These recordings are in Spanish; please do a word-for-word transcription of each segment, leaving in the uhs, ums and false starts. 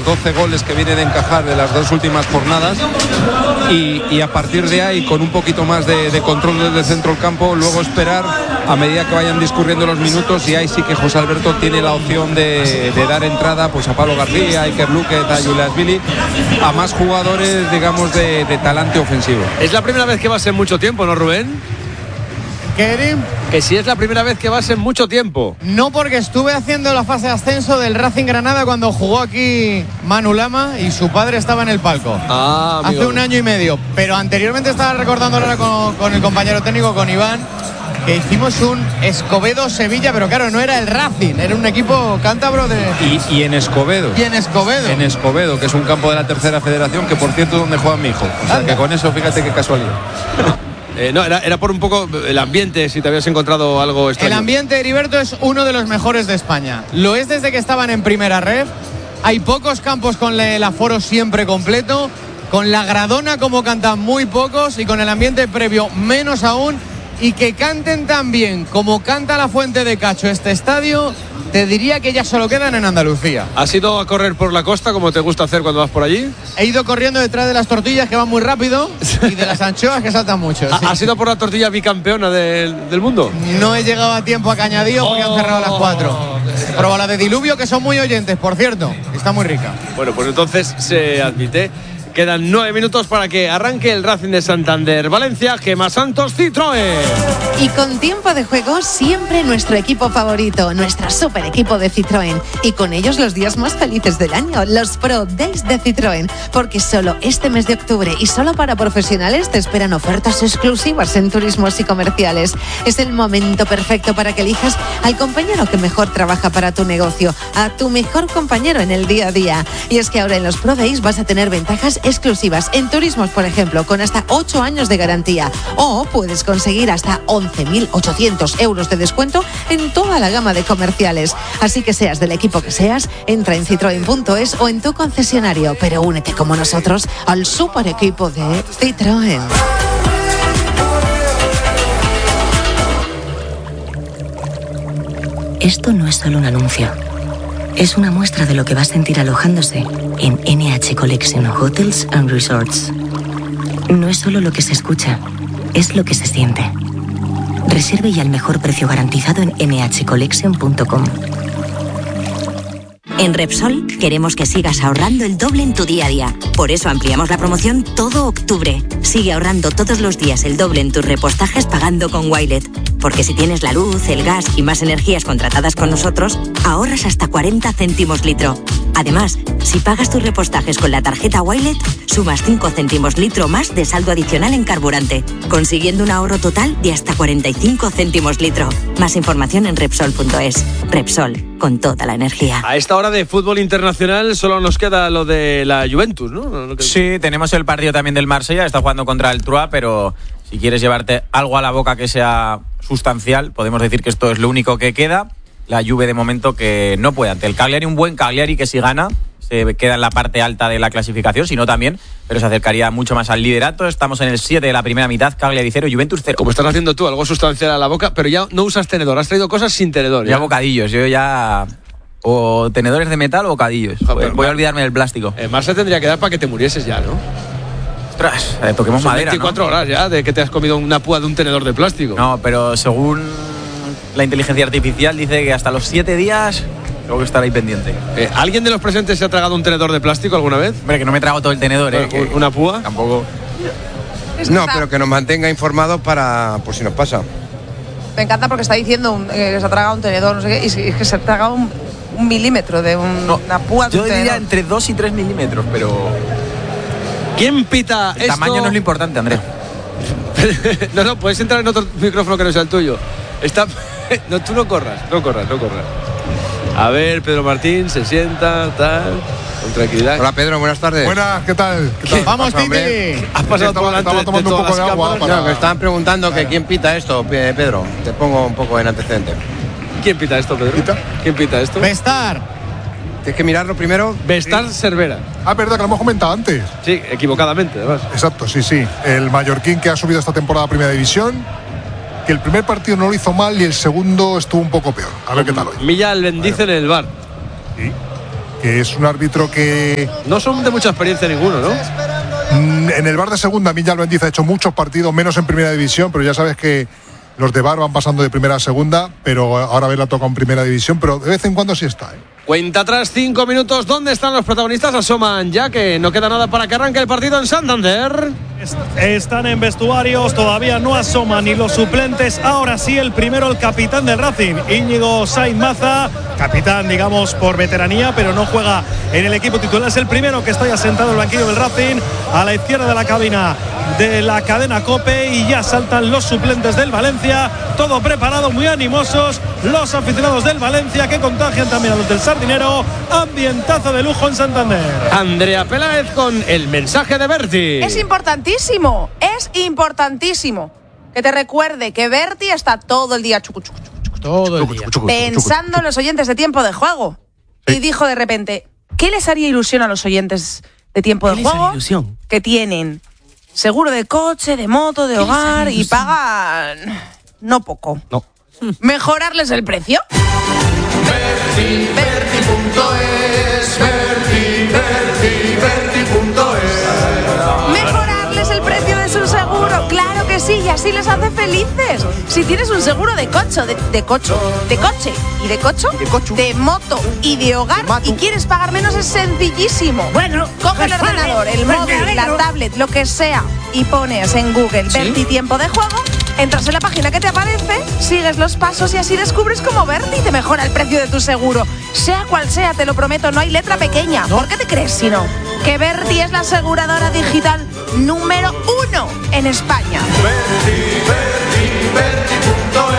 doce goles que viene de encajar de las dos últimas jornadas y, y a partir de ahí, con un poquito más de, de control desde el centro del campo, luego esperar a medida que vayan discurriendo los minutos, y ahí sí que José Alberto tiene la opción de, de dar entrada pues a Pablo García, a Iker Luque, a Julián Billy, a más jugadores, digamos, de, de talante ofensivo. Es la primera vez que vas en mucho tiempo, ¿no, Rubén? ¿Qué? Que si es la primera vez que vas en mucho tiempo. No, porque estuve haciendo la fase de ascenso del Racing Granada cuando jugó aquí Manu Lama y su padre estaba en el palco. Ah, amigo. Hace un año y medio. Pero anteriormente estaba recordando ahora con, con el compañero técnico, con Iván, que hicimos un Escobedo-Sevilla, pero claro, no era el Racing, era un equipo cántabro de... Y, y en Escobedo. Y en Escobedo. En Escobedo, que es un campo de la tercera federación, que por cierto es donde juega mi hijo. O sea, que con eso, fíjate qué casualidad. Eh, no, era, era por un poco el ambiente, si te habías encontrado algo extraño. El ambiente, Heriberto, es uno de los mejores de España. Lo es desde que estaban en primera ref. Hay pocos campos con el aforo siempre completo. Con la Gradona, como cantan, muy pocos. Y con el ambiente previo, menos aún. Y que canten tan bien como canta la Fuente de Cacho este estadio, te diría que ya solo quedan en Andalucía. ¿Has ido a correr por la costa como te gusta hacer cuando vas por allí? He ido corriendo detrás de las tortillas, que van muy rápido, y de las anchoas, que saltan mucho. Sí. ¿Has ido por la tortilla bicampeona del, del mundo? No he llegado a tiempo a Cañadío porque oh, han cerrado a las cuatro. Prueba la de Diluvio, que son muy oyentes, por cierto. Está muy rica. Bueno, pues entonces se admite. Quedan nueve minutos para que arranque el Racing de Santander. Valencia, Gemma Santos, Citroën. Y con tiempo de juego, siempre nuestro equipo favorito, nuestro super equipo de Citroën. Y con ellos los días más felices del año, los Pro Days de Citroën. Porque solo este mes de octubre y solo para profesionales te esperan ofertas exclusivas en turismos y comerciales. Es el momento perfecto para que elijas al compañero que mejor trabaja para tu negocio, a tu mejor compañero en el día a día. Y es que ahora en los Pro Days vas a tener ventajas exclusivas en turismos, por ejemplo, con hasta ocho años de garantía, o puedes conseguir hasta once mil ochocientos euros de descuento en toda la gama de comerciales. Así que seas del equipo que seas, entra en citroen punto es o en tu concesionario, pero únete como nosotros al super equipo de Citroën. Esto no es solo un anuncio. Es una muestra de lo que va a sentir alojándose en N H Collection Hotels and Resorts. No es solo lo que se escucha, es lo que se siente. Reserve ya el mejor precio garantizado en ene hache collection punto com. En Repsol queremos que sigas ahorrando el doble en tu día a día. Por eso ampliamos la promoción todo octubre. Sigue ahorrando todos los días el doble en tus repostajes pagando con Wilet. Porque si tienes la luz, el gas y más energías contratadas con nosotros, ahorras hasta cuarenta céntimos litro. Además, si pagas tus repostajes con la tarjeta Wilet, sumas cinco céntimos litro más de saldo adicional en carburante, consiguiendo un ahorro total de hasta cuarenta y cinco céntimos litro. Más información en Repsol punto es. Repsol, con toda la energía. A esta hora de fútbol internacional solo nos queda lo de la Juventus, ¿no? Sí, tenemos el partido también del Marsella, está jugando contra el Troyes, pero si quieres llevarte algo a la boca que sea sustancial, podemos decir que esto es lo único que queda. La Juve de momento que no puede ante el Cagliari, un buen Cagliari que si gana se queda en la parte alta de la clasificación, si no también, pero se acercaría mucho más al liderato. Estamos en el siete de la primera mitad, Cagliari cero, Juventus cero. Como estás haciendo tú, algo sustancial a la boca, pero ya no usas tenedor, has traído cosas sin tenedor. Ya, ya bocadillos, yo ya... O tenedores de metal o bocadillos. No, voy, voy más, a olvidarme del plástico. Eh, más se tendría que dar para que te murieses ya, ¿no? Ostras, eh, toquemos Son madera, veinticuatro ¿no? horas ya de que te has comido una púa de un tenedor de plástico. No, pero según la inteligencia artificial dice que hasta los siete días tengo que estar ahí pendiente. Eh, ¿Alguien de los presentes se ha tragado un tenedor de plástico alguna vez? Hombre, que no me trago todo el tenedor, ¿eh? Bueno, ¿una púa? Tampoco. No, pero que nos mantenga informados para, por si nos pasa. Me encanta porque está diciendo un, eh, que se ha tragado un tenedor, no sé qué, y es que se ha tragado un, un milímetro de un, no, una púa de yo un diría tenedor. entre dos y tres milímetros, pero... ¿Quién pita el esto? tamaño no es lo importante, Andrés. No, no, puedes entrar en otro micrófono que no sea el tuyo. Está... No, tú no corras, no corras, no corras. A ver, Pedro Martín se sienta, tal, con tranquilidad. Hola, Pedro, buenas tardes. Buenas, ¿qué tal? ¿Qué tal? Vamos, pasa, Titi. Has pasado estaba, por estaba tomando un poco de agua para... No, me estaban preguntando que quién pita esto, Pedro. Te pongo un poco en antecedente. ¿Quién pita esto, Pedro? ¿Pita? ¿Quién pita esto? Bestar. Tienes que mirarlo primero. Bestar sí. Cervera. Ah, verdad, que lo hemos comentado antes. Sí, equivocadamente, además. Exacto, sí, sí. El mallorquín que ha subido esta temporada a Primera División, que el primer partido no lo hizo mal y el segundo estuvo un poco peor. A ver qué tal hoy. Milla el bendice bueno. en el bar. Sí. que es un árbitro que... No son de mucha experiencia ninguno, ¿no? En el V A R de segunda, a mí ya lo dice, ha hecho muchos partidos, menos en primera división, pero ya sabes que los de V A R van pasando de primera a segunda, pero ahora Vela toca en primera división, pero de vez en cuando sí está, ¿eh? Cuenta atrás, cinco minutos. ¿Dónde están los protagonistas? Asoman ya que no queda nada para que arranque el partido en Santander. Están en vestuarios, todavía no asoman ni los suplentes. Ahora sí, el primero, el capitán del Racing, Íñigo Sainz Maza, capitán, digamos, por veteranía, pero no juega en el equipo titular. Es el primero que está ya sentado en el banquillo del Racing, a la izquierda de la cabina de la cadena COPE, y ya saltan los suplentes del Valencia. Todo preparado, muy animosos los aficionados del Valencia, que contagian también a los del Sardinero. Ambientazo de lujo en Santander. Andrea Peláez con el mensaje de Berti. Es importantísimo, es importantísimo que te recuerde que Berti está todo el día chucu, chucu, chucu, chucu, todo el día pensando en los oyentes de Tiempo de Juego. Sí. Y dijo de repente, ¿qué les haría ilusión a los oyentes de Tiempo de Juego? Ilusión? Que tienen seguro de coche, de moto, de hogar y pagan no poco. No. ¿Mejorarles el precio? Berti, Berti punto es, Berti, Berti, Berti punto es. ¿Mejorarles el precio de su seguro? Claro que sí, y así les hace felices. Si tienes un seguro de coche, de, de coche, de coche y de coche, de, coche, de moto y de hogar, de y quieres pagar menos, es sencillísimo. Bueno, coge pues el ordenador, vale, el pues móvil, la tablet, lo que sea, y pones en Google ¿sí? Berti Tiempo de Juego. Entras en la página que te aparece, sigues los pasos y así descubres cómo Berti te mejora el precio de tu seguro. Sea cual sea, te lo prometo, no hay letra pequeña. ¿No? ¿Por qué te crees si no? Que Berti es la aseguradora digital número uno en España. Berti, Berti, Berti punto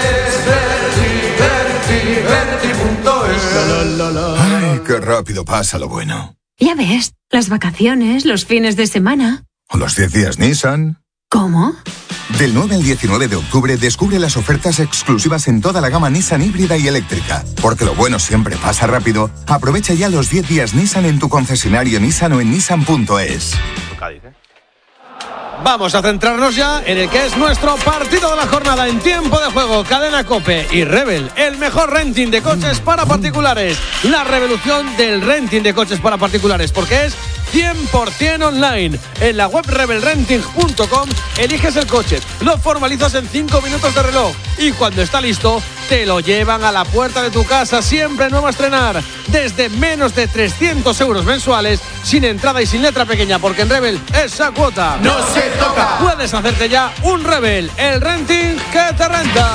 es, Berti, Berti, Berti punto es. Ay, qué rápido pasa lo bueno. Ya ves, las vacaciones, los fines de semana. O los diez días Nissan. ¿Cómo? Del nueve al diecinueve de octubre descubre las ofertas exclusivas en toda la gama Nissan híbrida y eléctrica. Porque lo bueno siempre pasa rápido. Aprovecha ya los diez días Nissan en tu concesionario Nissan o en nissan punto es. Vamos a centrarnos ya en el que es nuestro partido de la jornada en Tiempo de Juego. Cadena COPE y Rebel, el mejor renting de coches para particulares. La revolución del renting de coches para particulares, porque es cien por ciento online. En la web rebel renting punto com eliges el coche, lo formalizas en cinco minutos de reloj y cuando está listo te lo llevan a la puerta de tu casa, siempre nuevo a estrenar, desde menos de trescientos euros mensuales, sin entrada y sin letra pequeña, porque en Rebel esa cuota no se toca. Puedes hacerte ya un Rebel, el renting que te renta.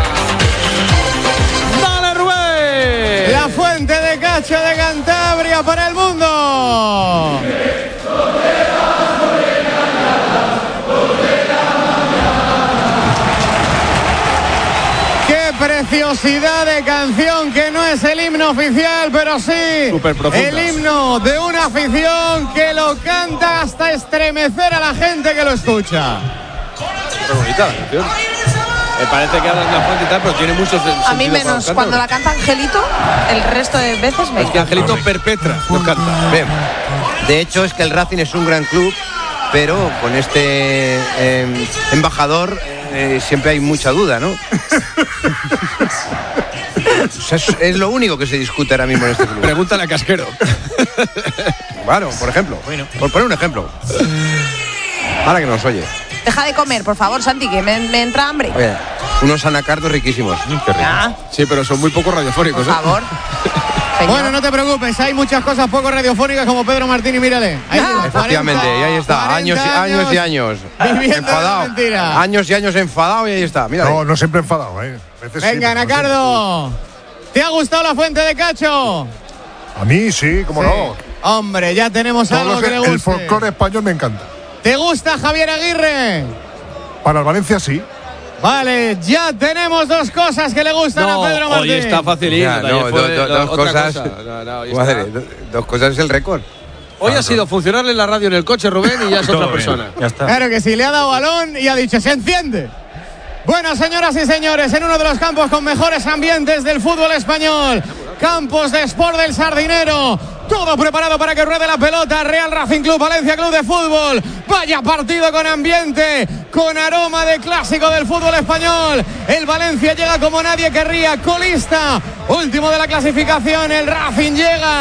¡Dale, Rubén! La fuente de cacho de Cantabria para el mundo. ¡Qué preciosidad de canción! Que no es el himno oficial, pero sí el himno de una afición que lo canta hasta estremecer a la gente que lo escucha. Qué bonita la canción. Me parece que hablan de la fuente y tal, pero tiene muchos sentidos. A mí menos, cuando la canta Angelito, el resto de veces me... Es que Angelito perpetra nos canta. Bien. De hecho, es que el Racing es un gran club, pero con este eh, embajador eh, siempre hay mucha duda, ¿no? O sea, es, es lo único que se discute ahora mismo en este club. Pregúntale a Casquero. Claro, por ejemplo. Bueno. Por poner un ejemplo. Ahora que nos oye. Deja de comer, por favor, Santi, que me, me entra hambre. Oye, unos anacardos riquísimos. Qué rico. Ah. Sí, pero son muy poco radiofónicos. Por favor. ¿eh? Bueno, no te preocupes, hay muchas cosas poco radiofónicas como Pedro Martín y mírale. Ahí ah, efectivamente, cuarenta, y ahí está, años y años y años. Enfadado. Años y años enfadado y ahí está. Mírale. No, no siempre enfadado, ¿eh? Venga, sí, Anacardo. ¿Te ha gustado la fuente de cacho? A mí sí, cómo sí. no. Hombre, ya tenemos Todos algo que le guste. El folclore español me encanta. ¿Te gusta Javier Aguirre? Para el Valencia sí. Vale, ya tenemos dos cosas que le gustan no, a Pedro Martín. Hoy está facilito. Ya, no, do, do, dos cosas. Cosa. No, no, madre, do, dos cosas es el récord. Hoy claro. ha sido funcionarle en la radio en el coche, Rubén, y ya es otra persona. Ya está. Claro que sí, le ha dado balón y ha dicho, se enciende. Bueno, señoras y señores, en uno de los campos con mejores ambientes del fútbol español, Campos de Sport del Sardinero, todo preparado para que ruede la pelota. Real Racing Club, Valencia Club de Fútbol. Vaya partido con ambiente, con aroma de clásico del fútbol español. El Valencia llega como nadie querría, colista, último de la clasificación. El Racing llega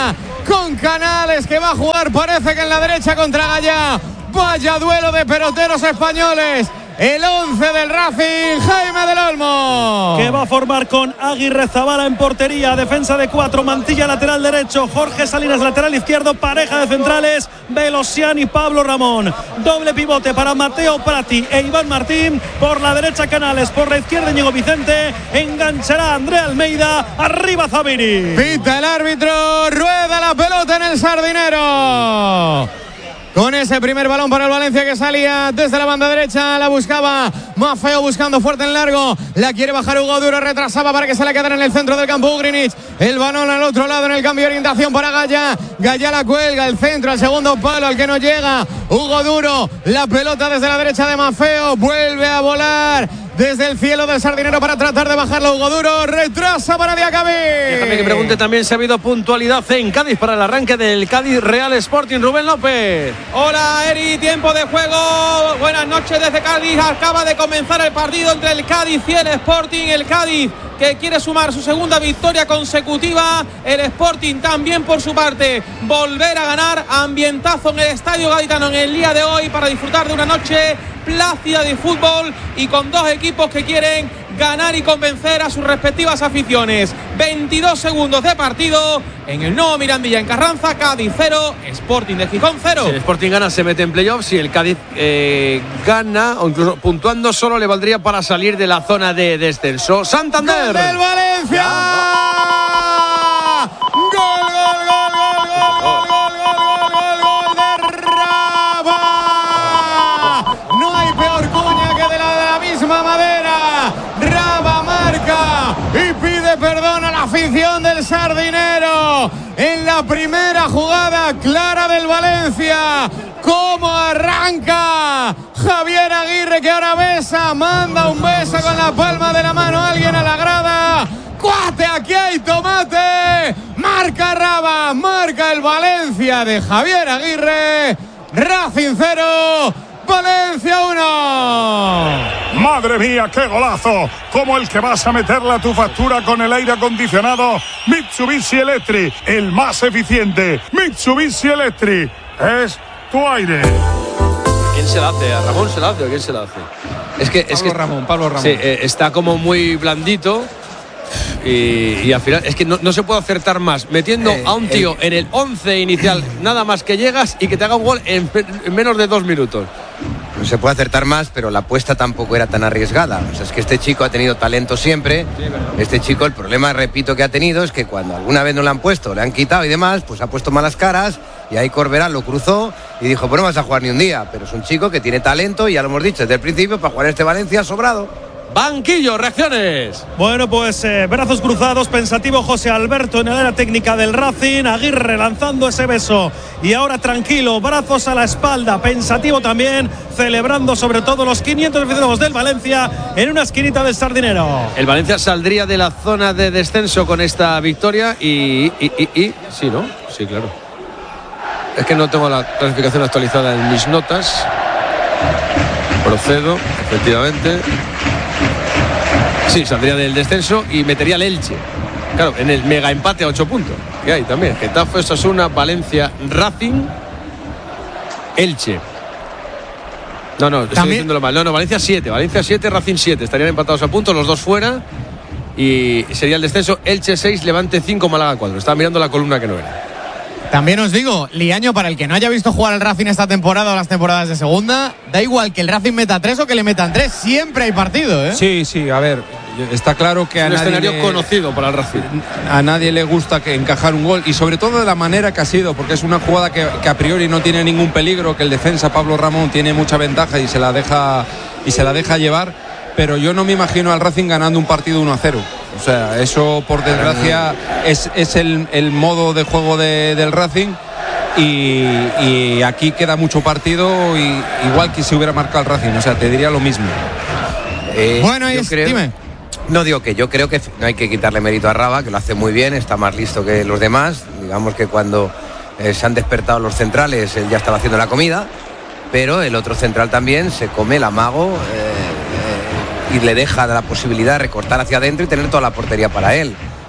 con Canales, que va a jugar, parece que en la derecha contra Gallá. Vaya duelo de peloteros españoles. El once del Racing, Jaime del Olmo. Que va a formar con Aguirre Zabala en portería, defensa de cuatro, Mantilla lateral derecho, Jorge Salinas lateral izquierdo, pareja de centrales, Velosian y Pablo Ramón. Doble pivote para Mateo Prati e Iván Martín. Por la derecha Canales, por la izquierda Íñigo Vicente. Enganchará Andrea Almeida, arriba Zabiri. Pita el árbitro, rueda la pelota en el Sardinero. Con ese primer balón para el Valencia que salía desde la banda derecha, la buscaba Maffeo buscando fuerte en largo, la quiere bajar Hugo Duro, retrasaba para que se la quedara en el centro del campo Ugrinic, el balón al otro lado en el cambio de orientación para Gallá, Gallá la cuelga, el centro al segundo palo al que no llega, Hugo Duro, la pelota desde la derecha de Maffeo, vuelve a volar desde el cielo del Sardinero para tratar de bajarlo Hugo Duro, retrasa para Diacabí. Déjame que pregunte también si ha habido puntualidad en Cádiz para el arranque del Cádiz Real Sporting. Rubén López. Hola Eri, tiempo de juego, buenas noches desde Cádiz. Acaba de comenzar el partido entre el Cádiz y el Sporting. El Cádiz que quiere sumar su segunda victoria consecutiva, el Sporting también por su parte volver a ganar. Ambientazo en el Estadio Gaditano en el día de hoy para disfrutar de una noche plácida de fútbol y con dos equipos que quieren ganar y convencer a sus respectivas aficiones. veintidós segundos de partido en el nuevo Mirandilla en Carranza. Cádiz cero, Sporting de Gijón cero. Si el Sporting gana se mete en playoffs, si el Cádiz eh, gana o incluso puntuando solo le valdría para salir de la zona de descenso. Santander. ¡Gol del Valencia! ¡Gol, gol, gol, gol, gol, gol, gol, gol, gol de Raba! No hay peor cuña que de la de la misma madera. Raba marca y pide perdón a la afición del Sardinero en la primera jugada clara del Valencia. ¿Cómo arranca Javier Aguirre, que ahora besa, manda un beso con la palma de la mano a alguien a la grada? ¡Cuate, aquí hay tomate! Marca Raba, marca el Valencia de Javier Aguirre. Racing cero, Valencia uno. Madre mía, qué golazo, como el que vas a meterle a tu factura con el aire acondicionado Mitsubishi Electric, el más eficiente. Mitsubishi Electric es tu aire. ¿Quién se la hace? ¿A Ramón se la hace o quién se la hace? Es que, Pablo es que Ramón, Pablo Ramón. Sí, eh, está como muy blandito. Y, y al final es que no, no se puede acertar más metiendo eh, a un tío eh, en el once inicial nada más que llegas y que te haga un gol en, en menos de dos minutos. No se puede acertar más, pero la apuesta tampoco era tan arriesgada. O sea, es que este chico ha tenido talento siempre. Sí, este chico, el problema, repito, que ha tenido es que cuando alguna vez no le han puesto, le han quitado y demás, pues ha puesto malas caras. Y ahí Corberán lo cruzó y dijo, pues no vas a jugar ni un día. Pero es un chico que tiene talento y ya lo hemos dicho desde el principio, para jugar este Valencia sobrado. Banquillo, reacciones. Bueno, pues eh, brazos cruzados, pensativo José Alberto en el área técnica del Racing, Aguirre lanzando ese beso y ahora tranquilo, brazos a la espalda, pensativo también, celebrando sobre todo los quinientos aficionados del Valencia en una esquinita del Sardinero. El Valencia saldría de la zona de descenso con esta victoria y, y, y, y sí, ¿no? Sí, claro. Es que no tengo la clasificación actualizada en mis notas. Procedo, efectivamente. Sí, saldría del descenso y metería el Elche. Claro, en el mega empate a ocho puntos. Que hay también. Getafe, Osasuna, Valencia, Racing, Elche. No, no, estoy diciéndolo mal. No, no, Valencia siete. Valencia siete, Racing siete. Estarían empatados a puntos, los dos fuera. Y sería el descenso Elche seis, Levante cinco, Málaga cuatro. Estaba mirando la columna que no era. También os digo, liaño para el que no haya visto jugar al Racing esta temporada o las temporadas de segunda, da igual que el Racing meta tres o que le metan tres, siempre hay partido, ¿eh? Sí, sí, a ver, está claro que es a un nadie escenario le, conocido para el Racing. A nadie le gusta que encajar un gol y sobre todo de la manera que ha sido, porque es una jugada que, que a priori no tiene ningún peligro, que el defensa Pablo Ramón tiene mucha ventaja y se la deja y se la deja llevar, pero yo no me imagino al Racing ganando un partido uno a cero. O sea, eso por desgracia es, es el, el modo de juego de, del Racing. Y, y aquí queda mucho partido y, igual que si hubiera marcado el Racing, o sea, te diría lo mismo. Eh, bueno, yo es, creo, dime. No digo que yo creo que no hay que quitarle mérito a Raba, que lo hace muy bien, está más listo que los demás. Digamos que cuando eh, se han despertado los centrales, él ya estaba haciendo la comida, pero el otro central también se come el amago eh, eh, y le deja la posibilidad de recortar hacia adentro y tener toda la portería para él.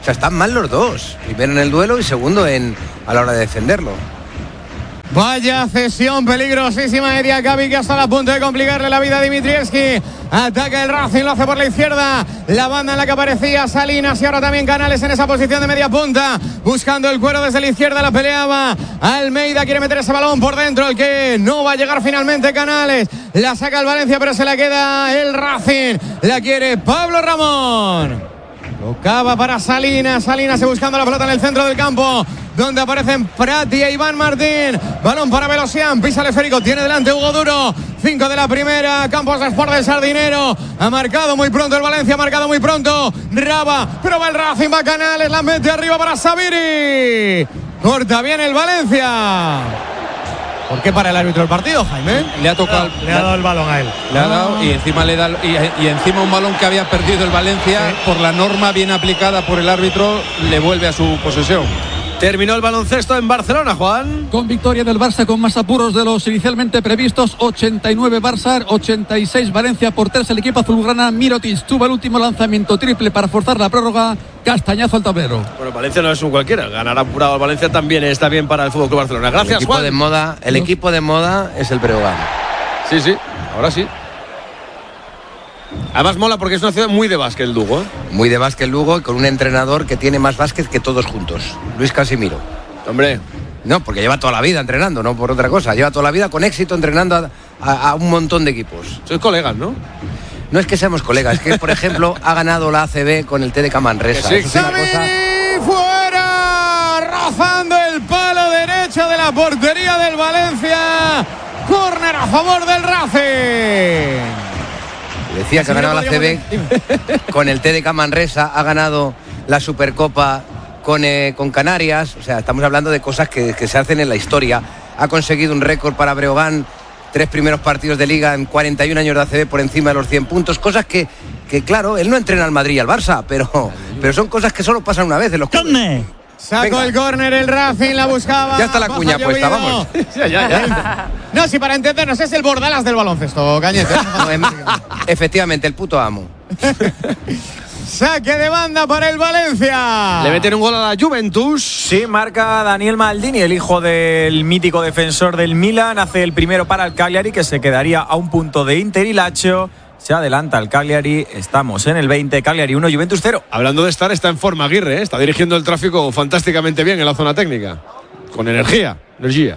O sea, están mal los dos. Primero en el duelo y segundo en a la hora de defenderlo. Vaya cesión peligrosísima de Diakabi, que hasta a punto de complicarle la vida a Dimitrievski. Ataca el Racing, lo hace por la izquierda. La banda en la que aparecía Salinas y ahora también Canales en esa posición de media punta. Buscando el cuero desde la izquierda, la peleaba Almeida, quiere meter ese balón por dentro, el que no va a llegar finalmente Canales. La saca el Valencia, pero se la queda el Racing. La quiere Pablo Ramón. Tocaba para Salinas, Salinas buscando la pelota en el centro del campo, donde aparecen Prati e Iván Martín. Balón para Velosian, pisa el esférico, tiene delante Hugo Duro. Cinco de la primera, Campos Sport del Sardinero. Ha marcado muy pronto el Valencia, ha marcado muy pronto Raba, pero va el Racing, va Canales, la mete arriba para Sabiri. Corta bien el Valencia. ¿Por qué para el árbitro el partido, Jaime? Le ha tocado, no, le ha dado el balón a él. Le ha dado y encima le da y, y encima un balón que había perdido el Valencia, sí, por la norma bien aplicada por el árbitro, le vuelve a su posesión. Terminó el baloncesto en Barcelona, Juan. Con victoria del Barça con más apuros de los inicialmente previstos. ochenta y nueve Barça, ochenta y seis Valencia. Por tres el equipo azulgrana. Mirotic tuvo el último lanzamiento triple para forzar la prórroga. Castañazo al tablero. Bueno, Valencia no es un cualquiera. Ganar apurado al Valencia también está bien para el F C Barcelona. Gracias, el equipo Juan. De moda, el equipo de moda es el Breogán. Sí, sí, ahora sí. Además mola porque es una ciudad muy de básquet el Lugo, ¿eh? Muy de básquet el Lugo y con un entrenador que tiene más básquet que todos juntos, Luis Casimiro. Hombre, no, porque lleva toda la vida entrenando, no por otra cosa. Lleva toda la vida con éxito entrenando a, a, a un montón de equipos. Sois colegas, ¿no? No es que seamos colegas, es que, por ejemplo, ha ganado la A C B con el T D K Manresa. Sí, sí. Cosa... fuera, rozando el palo derecho de la portería del Valencia. Córner a favor del Racing. Decía que ha ganado la A C B con el T D K Manresa, ha ganado la Supercopa con, eh, con Canarias. O sea, estamos hablando de cosas que, que se hacen en la historia. Ha conseguido un récord para Breogán, tres primeros partidos de Liga en cuarenta y un años de A C B por encima de los cien puntos. Cosas que, que claro, él no entrena al Madrid y al Barça, pero, pero son cosas que solo pasan una vez en los clubes. Sacó Venga. el córner el Racing, la buscaba. Ya está la cuña puesta, vamos. ya, ya, ya. No, si para entendernos es el Bordalas del baloncesto, Cañete. No, efectivamente, el puto amo. Saque de banda para el Valencia. Le meten un gol a la Juventus. Sí, marca Daniel Maldini, el hijo del mítico defensor del Milan. Hace el primero para el Cagliari, que se quedaría a un punto de Inter y Lazio. Se adelanta el Cagliari, estamos en el veinte, Cagliari uno, Juventus cero. Hablando de estar, está en forma Aguirre, ¿eh? Está dirigiendo el tráfico fantásticamente bien en la zona técnica. Con energía, energía.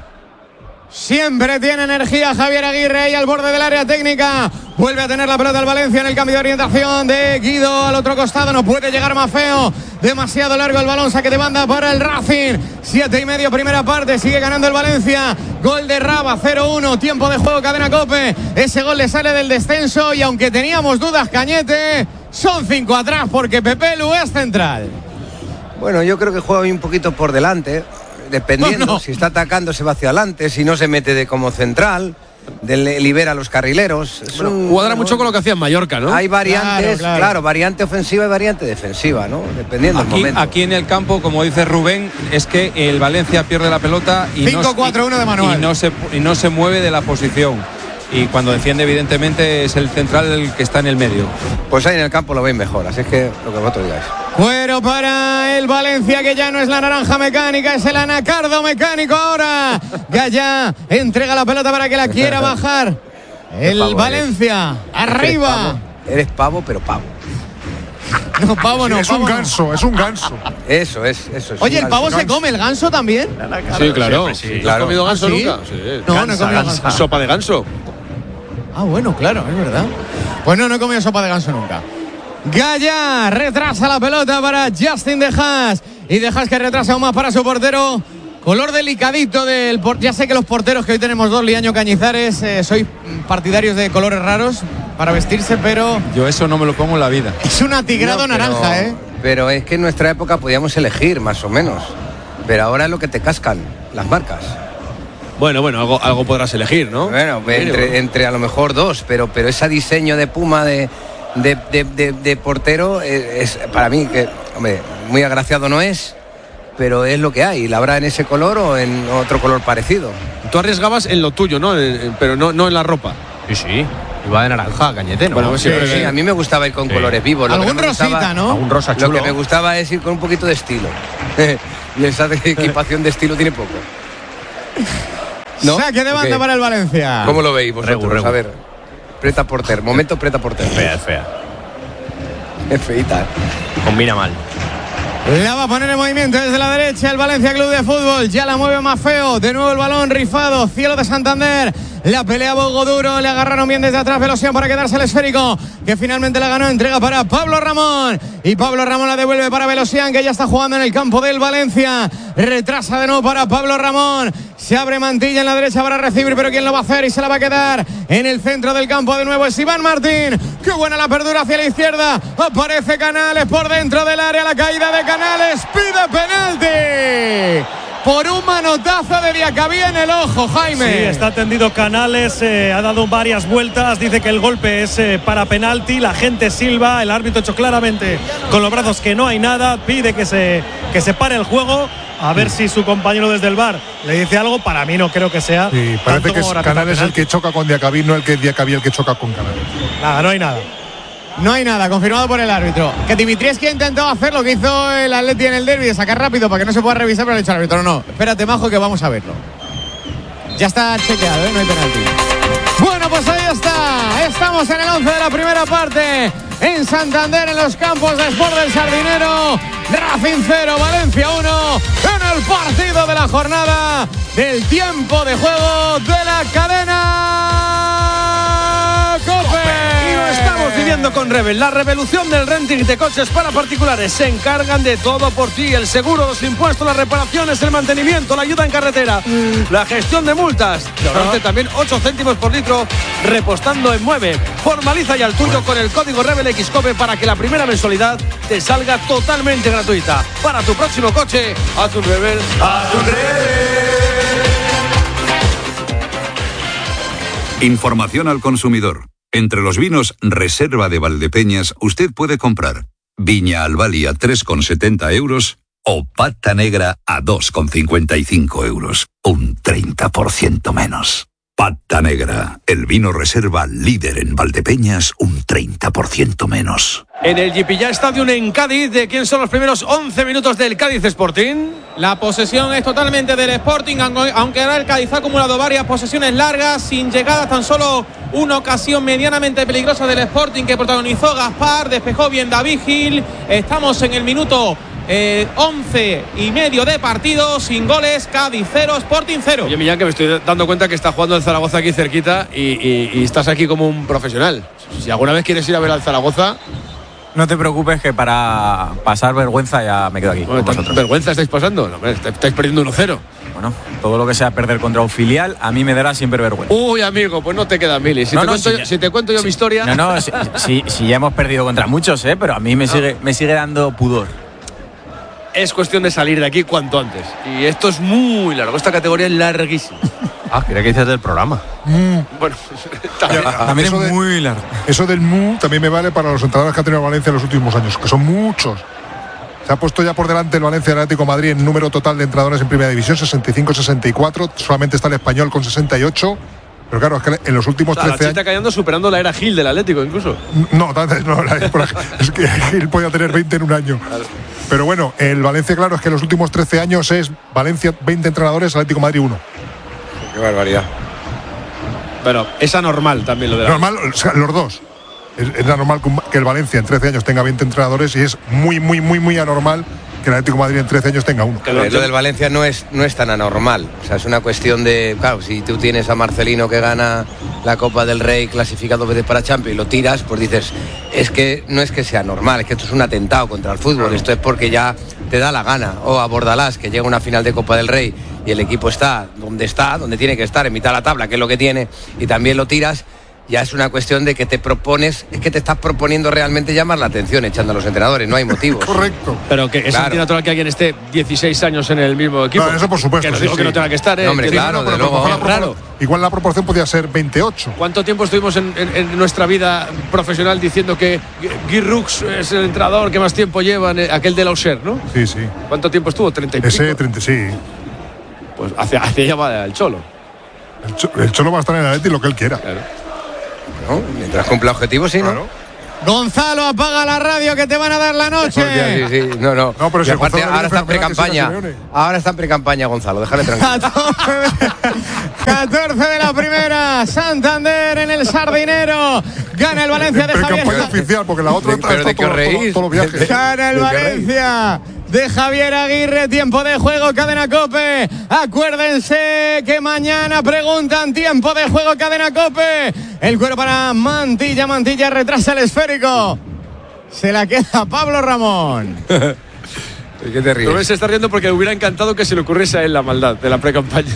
Siempre tiene energía Javier Aguirre y al borde del área técnica. Vuelve a tener la pelota el Valencia en el cambio de orientación de Guido al otro costado. No puede llegar más feo. Demasiado largo el balón. Saque de banda para el Racing. Siete y medio primera parte. Sigue ganando el Valencia. Gol de Raba, cero uno. Tiempo de juego, Cadena COPE. Ese gol le sale del descenso y aunque teníamos dudas, Cañete, son cinco atrás porque Pepelu es central. Bueno, yo creo que juega hoy un poquito por delante. Dependiendo, no, no. si está atacando se va hacia adelante, si no se mete de como central, de, libera a los carrileros. Es bueno, un, cuadra bueno, mucho con lo que hacía en Mallorca, ¿no? Hay variantes, claro, claro. claro, variante ofensiva y variante defensiva, ¿no? Dependiendo aquí, del momento. Aquí en el campo, como dice Rubén, es que el Valencia pierde la pelota y, cinco cuatro uno de Manuel. y, no se, y no se mueve de la posición. Y cuando defiende, evidentemente, es el central el que está en el medio. Pues ahí en el campo lo veis mejor, así es que lo que vosotros digáis. Cuero para el Valencia, que ya no es la naranja mecánica, es el anacardo mecánico ahora. Gaya entrega la pelota para que la quiera bajar. El pavo, Valencia, eres, arriba. Eres pavo, eres pavo, pero pavo. No, pavo no. Sí, es pavo un no. ganso, es un ganso. Eso es, eso es. Oye, ¿el pavo se come el ganso también? Sí, claro. Sí, ¿No claro. has comido ganso ¿Ah, sí? nunca? Sí. No, gansa, no he comido ganso. Sopa de ganso. Ah, bueno, claro, es verdad. Pues no, no he comido sopa de ganso nunca. Gaya retrasa la pelota para Justin De Haas. Y De Haas que retrasa aún más para su portero. Color delicadito del portero. Ya sé que los porteros que hoy tenemos dos, Liaño Cañizares, eh, sois partidarios de colores raros para vestirse, pero... Yo eso no me lo pongo en la vida. Es un atigrado no, pero, naranja, ¿eh? Pero es que en nuestra época podíamos elegir, más o menos. Pero ahora es lo que te cascan, las marcas. Bueno, bueno, algo, algo podrás elegir, ¿no? Bueno, entre, entre a lo mejor dos, pero, pero ese diseño de Puma de, de, de, de, de portero es, es para mí que, hombre, muy agraciado no es, pero es lo que hay. ¿La habrá en ese color o en otro color parecido? Tú arriesgabas en lo tuyo, ¿no? En, en, pero no, no en la ropa. Sí, sí. Y va de naranja, Cañete, ¿no? Bueno, pues sí, sí, a mí me gustaba ir con sí. colores vivos. Algún no rosita, gustaba, ¿no? Algún rosa chulo. Lo que me gustaba es ir con un poquito de estilo. Y esa equipación de estilo tiene poco. ¿No? Saque de banda okay. para el Valencia. ¿Cómo lo veis vosotros? Regu, regu. A ver, preta porter. Momento preta porter. Fea, es fea. Es feita. Combina mal. La va a poner en movimiento desde la derecha el Valencia Club de Fútbol. Ya la mueve más feo. De nuevo el balón rifado. Cielo de Santander. La pelea Bogo duro. Le agarraron bien desde atrás Velosian para quedarse el esférico. Que finalmente la ganó. Entrega para Pablo Ramón. Y Pablo Ramón la devuelve para Velosian, que ya está jugando en el campo del Valencia. Retrasa de nuevo para Pablo Ramón. Se abre Mantilla en la derecha para recibir. Pero ¿quién lo va a hacer? Y se la va a quedar en el centro del campo. De nuevo es Iván Martín. Qué buena la apertura hacia la izquierda. Aparece Canales por dentro del área. La caída de Canales. Pide penalti. Por un manotazo de Diacabí en el ojo, Jaime. Sí, está tendido Canales, eh, ha dado varias vueltas, dice que el golpe es eh, para penalti, la gente silba, el árbitro ha hecho claramente con los brazos que no hay nada, pide que se, que se pare el juego, a ver si su compañero desde el V A R le dice algo. Para mí no creo que sea. Sí, parece que es Canales el que choca con Diacabí, no el que Diacabí el que choca con Canales. Nada, no hay nada. No hay nada, confirmado por el árbitro. Que Dimitrievski ha intentado hacer lo que hizo el Atleti en el derbi, de sacar rápido para que no se pueda revisar, pero le ha dicho al árbitro, no, no, espérate, majo, que vamos a verlo. Ya está chequeado, ¿eh? No hay penalti. Bueno, pues ahí está. Estamos en el once de la primera parte. En Santander, en los campos de Sport del Sardinero. Racing cero, Valencia uno. En el partido de la jornada del tiempo de juego de la cadena COPE. Estamos viviendo con Rebel, la revolución del renting de coches para particulares. Se encargan de todo por ti: el seguro, los impuestos, las reparaciones, el mantenimiento, la ayuda en carretera, mm. la gestión de multas. Y ahora también ocho céntimos por litro repostando en Mueve. Formaliza ya el tuyo con el código Rebel X COPE para que la primera mensualidad te salga totalmente gratuita. Para tu próximo coche, haz un Rebel. Haz un Rebel. Información al consumidor. Entre los vinos Reserva de Valdepeñas usted puede comprar Viña Albali a tres con setenta euros o Pata Negra a dos con cincuenta y cinco euros. Un treinta por ciento menos. Pata Negra, el vino Reserva líder en Valdepeñas, un treinta por ciento menos. En el Jipilla Stadium en Cádiz, ¿de quién son los primeros once minutos del Cádiz Sporting? La posesión es totalmente del Sporting, aunque ahora el Cádiz ha acumulado varias posesiones largas, sin llegadas, tan solo una ocasión medianamente peligrosa del Sporting que protagonizó Gaspar, despejó bien David Gil. Estamos en el minuto Eh, once y medio de partido, sin goles, Cádiz cero, Sporting cero. Oye, Millán, que me estoy dando cuenta que está jugando el Zaragoza aquí cerquita y, y, y estás aquí como un profesional. Si alguna vez quieres ir a ver al Zaragoza... No te preocupes, que para pasar vergüenza ya me quedo aquí. Bueno, con ¿vergüenza estáis pasando? No, estáis perdiendo uno cero. Bueno, todo lo que sea perder contra un filial, a mí me dará siempre vergüenza. Uy, amigo, pues no te queda mili. Si, no, te, no, cuento si, yo, ya, si te cuento yo si, mi historia... No, no, si, si, si ya hemos perdido contra muchos, ¿eh? Pero a mí me, no. sigue, me sigue dando pudor. Es cuestión de salir de aquí cuanto antes. Y esto es muy largo. Esta categoría es larguísima. Ah, quería que dices del programa. Mm. Bueno, también, también es de, muy largo. Eso del mu también me vale para los entrenadores que ha tenido Valencia en los últimos años, que son muchos. Se ha puesto ya por delante el Valencia del Atlético de Madrid en número total de entrenadores en Primera División, sesenta y cinco sesenta y cuatro. Solamente está el Español con sesenta y ocho. Pero claro, es que en los últimos o sea, trece años. Está cayendo superando la era Gil del Atlético, incluso. No, no, no es que Gil podía tener veinte en un año. Claro. Pero bueno, el Valencia, claro, es que en los últimos trece años es Valencia veinte entrenadores, Atlético de Madrid uno. Qué barbaridad. Pero es anormal también lo de la. Normal, o sea, los dos. Es, es anormal que el Valencia en trece años tenga veinte entrenadores y es muy, muy, muy, muy anormal que el Atlético de Madrid en trece años tenga uno. Lo, lo del Valencia no es, no es tan anormal. O sea, es una cuestión de, claro, si tú tienes a Marcelino que gana la Copa del Rey, clasifica dos veces para Champions y lo tiras, pues dices, es que no es que sea normal, es que esto es un atentado contra el fútbol. Esto es porque ya te da la gana. O a Bordalás, que llega a una final de Copa del Rey y el equipo está donde está, donde tiene que estar, en mitad de la tabla, que es lo que tiene, y también lo tiras. Ya es una cuestión de que te propones, es que te estás proponiendo realmente llamar la atención echando a los entrenadores, no hay motivos. Correcto. Pero que es claro. Antinatural que alguien esté dieciséis años en el mismo equipo. No, eso por supuesto. Que no sí, digo sí. que no tenga que estar, ¿eh? No, hombre, claro, no, de luego. La claro. Igual la proporción podía ser veintiocho. ¿Cuánto tiempo estuvimos en, en, en nuestra vida profesional diciendo que Guy Rux es el entrenador que más tiempo lleva, en aquel de Lauser, ¿no? Sí, sí. ¿Cuánto tiempo estuvo? ¿treinta y pico? Ese, treinta, sí. Pues hacia, hacia allá va el Cholo. El, Cholo. el Cholo va a estar en el Atleti lo que él quiera. Claro. ¿no? Mientras cumpla objetivos, sí, claro. ¿no? Gonzalo, apaga la radio que te van a dar la noche. Hostia, sí, sí. No, no. No, pero y si aparte, Gonzalo ahora está en pre-campaña. Ahora está en pre-campaña, Gonzalo. Déjale tranquilo. catorce de la primera. Santander en el Sardinero. Gana el Valencia de Javier. Pre-campaña oficial, porque la otra Pero de que os reís. Todos los viajes. Gana el Valencia de Javier Aguirre. Tiempo de juego, Cadena COPE. Acuérdense que mañana preguntan tiempo de juego, Cadena COPE. El cuero para Mantilla. Mantilla retrasa el esférico. Se la queda Pablo Ramón. ¿Qué te ríes? Rubén se está riendo porque le hubiera encantado que se le ocurriese a él la maldad de la pre-campaña.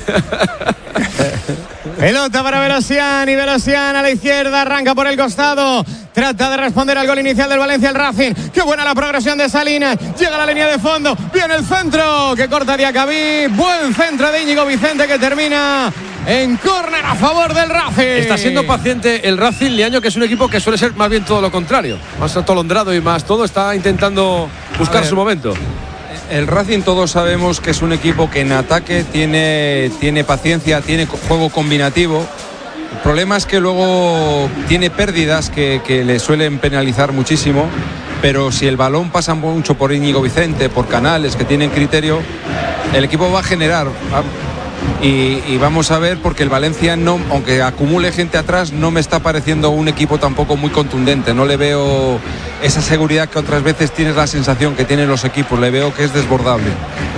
Pelota para Velosian y Velosian a la izquierda, arranca por el costado, trata de responder al gol inicial del Valencia, el Racing. Qué buena la progresión de Salinas, llega a la línea de fondo, viene el centro que corta Diacabí, buen centro de Íñigo Vicente que termina en córner a favor del Racing. Está siendo paciente el Racing Leaño, que es un equipo que suele ser más bien todo lo contrario, más atolondrado y más todo, está intentando buscar su momento. El Racing todos sabemos que es un equipo que en ataque tiene, tiene paciencia, tiene juego combinativo. El problema es que luego tiene pérdidas que, que le suelen penalizar muchísimo, pero si el balón pasa mucho por Íñigo Vicente, por Canales que tienen criterio, el equipo va a generar. ¿va? Y, y vamos a ver, porque el Valencia, no, aunque acumule gente atrás, no me está pareciendo un equipo tampoco muy contundente. No le veo esa seguridad que otras veces tienes la sensación que tienen los equipos. Le veo que es desbordable.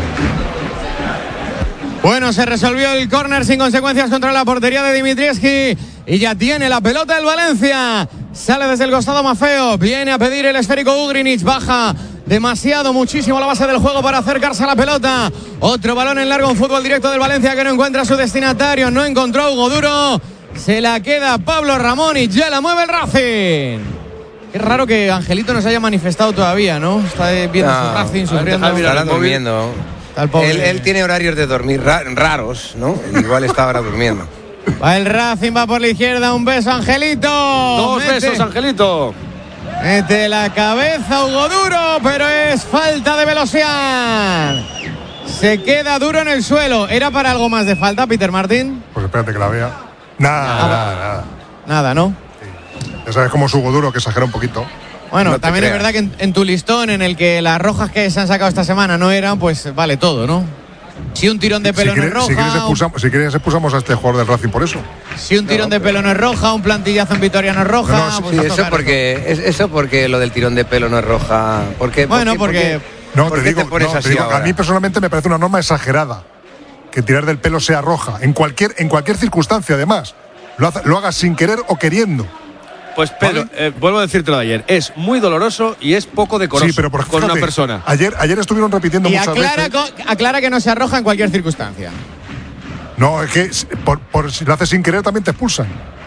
Bueno, se resolvió el córner sin consecuencias contra la portería de Dimitrievski y ya tiene la pelota el Valencia. Sale desde el costado Mafeo, viene a pedir el esférico Ugrinic, baja demasiado, muchísimo la base del juego para acercarse a la pelota. Otro balón en largo, un fútbol directo del Valencia que no encuentra a su destinatario, no encontró a Hugo Duro, se la queda Pablo Ramón y ya la mueve el Racing. Es raro que Angelito no se haya manifestado todavía, ¿no? Está viendo no, su Racing sufriendo. Estará durmiendo. Él, él tiene horarios de dormir ra raros, ¿no? Igual está ahora durmiendo. Va el Racing, va por la izquierda, un beso Angelito. Dos Mete. besos Angelito. Mete la cabeza Hugo Duro, pero es falta de Velosian. Se queda Duro en el suelo. ¿Era para algo más de falta, Peter Martín? Pues espérate que la vea. Nada, nada, nada. Nada, nada ¿no? Sí. Ya sabes cómo es Hugo Duro, que exagera un poquito. Bueno, no también es verdad que en, en tu listón, en el que las rojas que se han sacado esta semana no eran, pues vale todo, ¿no? Si un tirón de pelo si no es roja. Si quieres, expulsamos, si quieres expulsamos a este jugador del Racing por eso. Si un tirón no, de pelo no es roja, un plantillazo en Vitoria no es roja. No, no, pues sí, eso porque es, eso porque lo del tirón de pelo no es roja. ¿Por qué, bueno, por qué, porque. ¿por qué, no, ¿por te qué digo, te pones no, así te digo ahora? A mí personalmente me parece una norma exagerada que tirar del pelo sea roja en cualquier en cualquier circunstancia, además lo, hace, lo hagas sin querer o queriendo. Pues Pedro, ¿vale? eh, vuelvo a decirte lo de ayer, es muy doloroso y es poco decoroso sí, pero por, con fíjate, una persona. Ayer, ayer estuvieron repitiendo y muchas aclara, veces. Con, aclara que no se arroja en cualquier circunstancia. No, es que por, por si lo haces sin querer también te expulsan.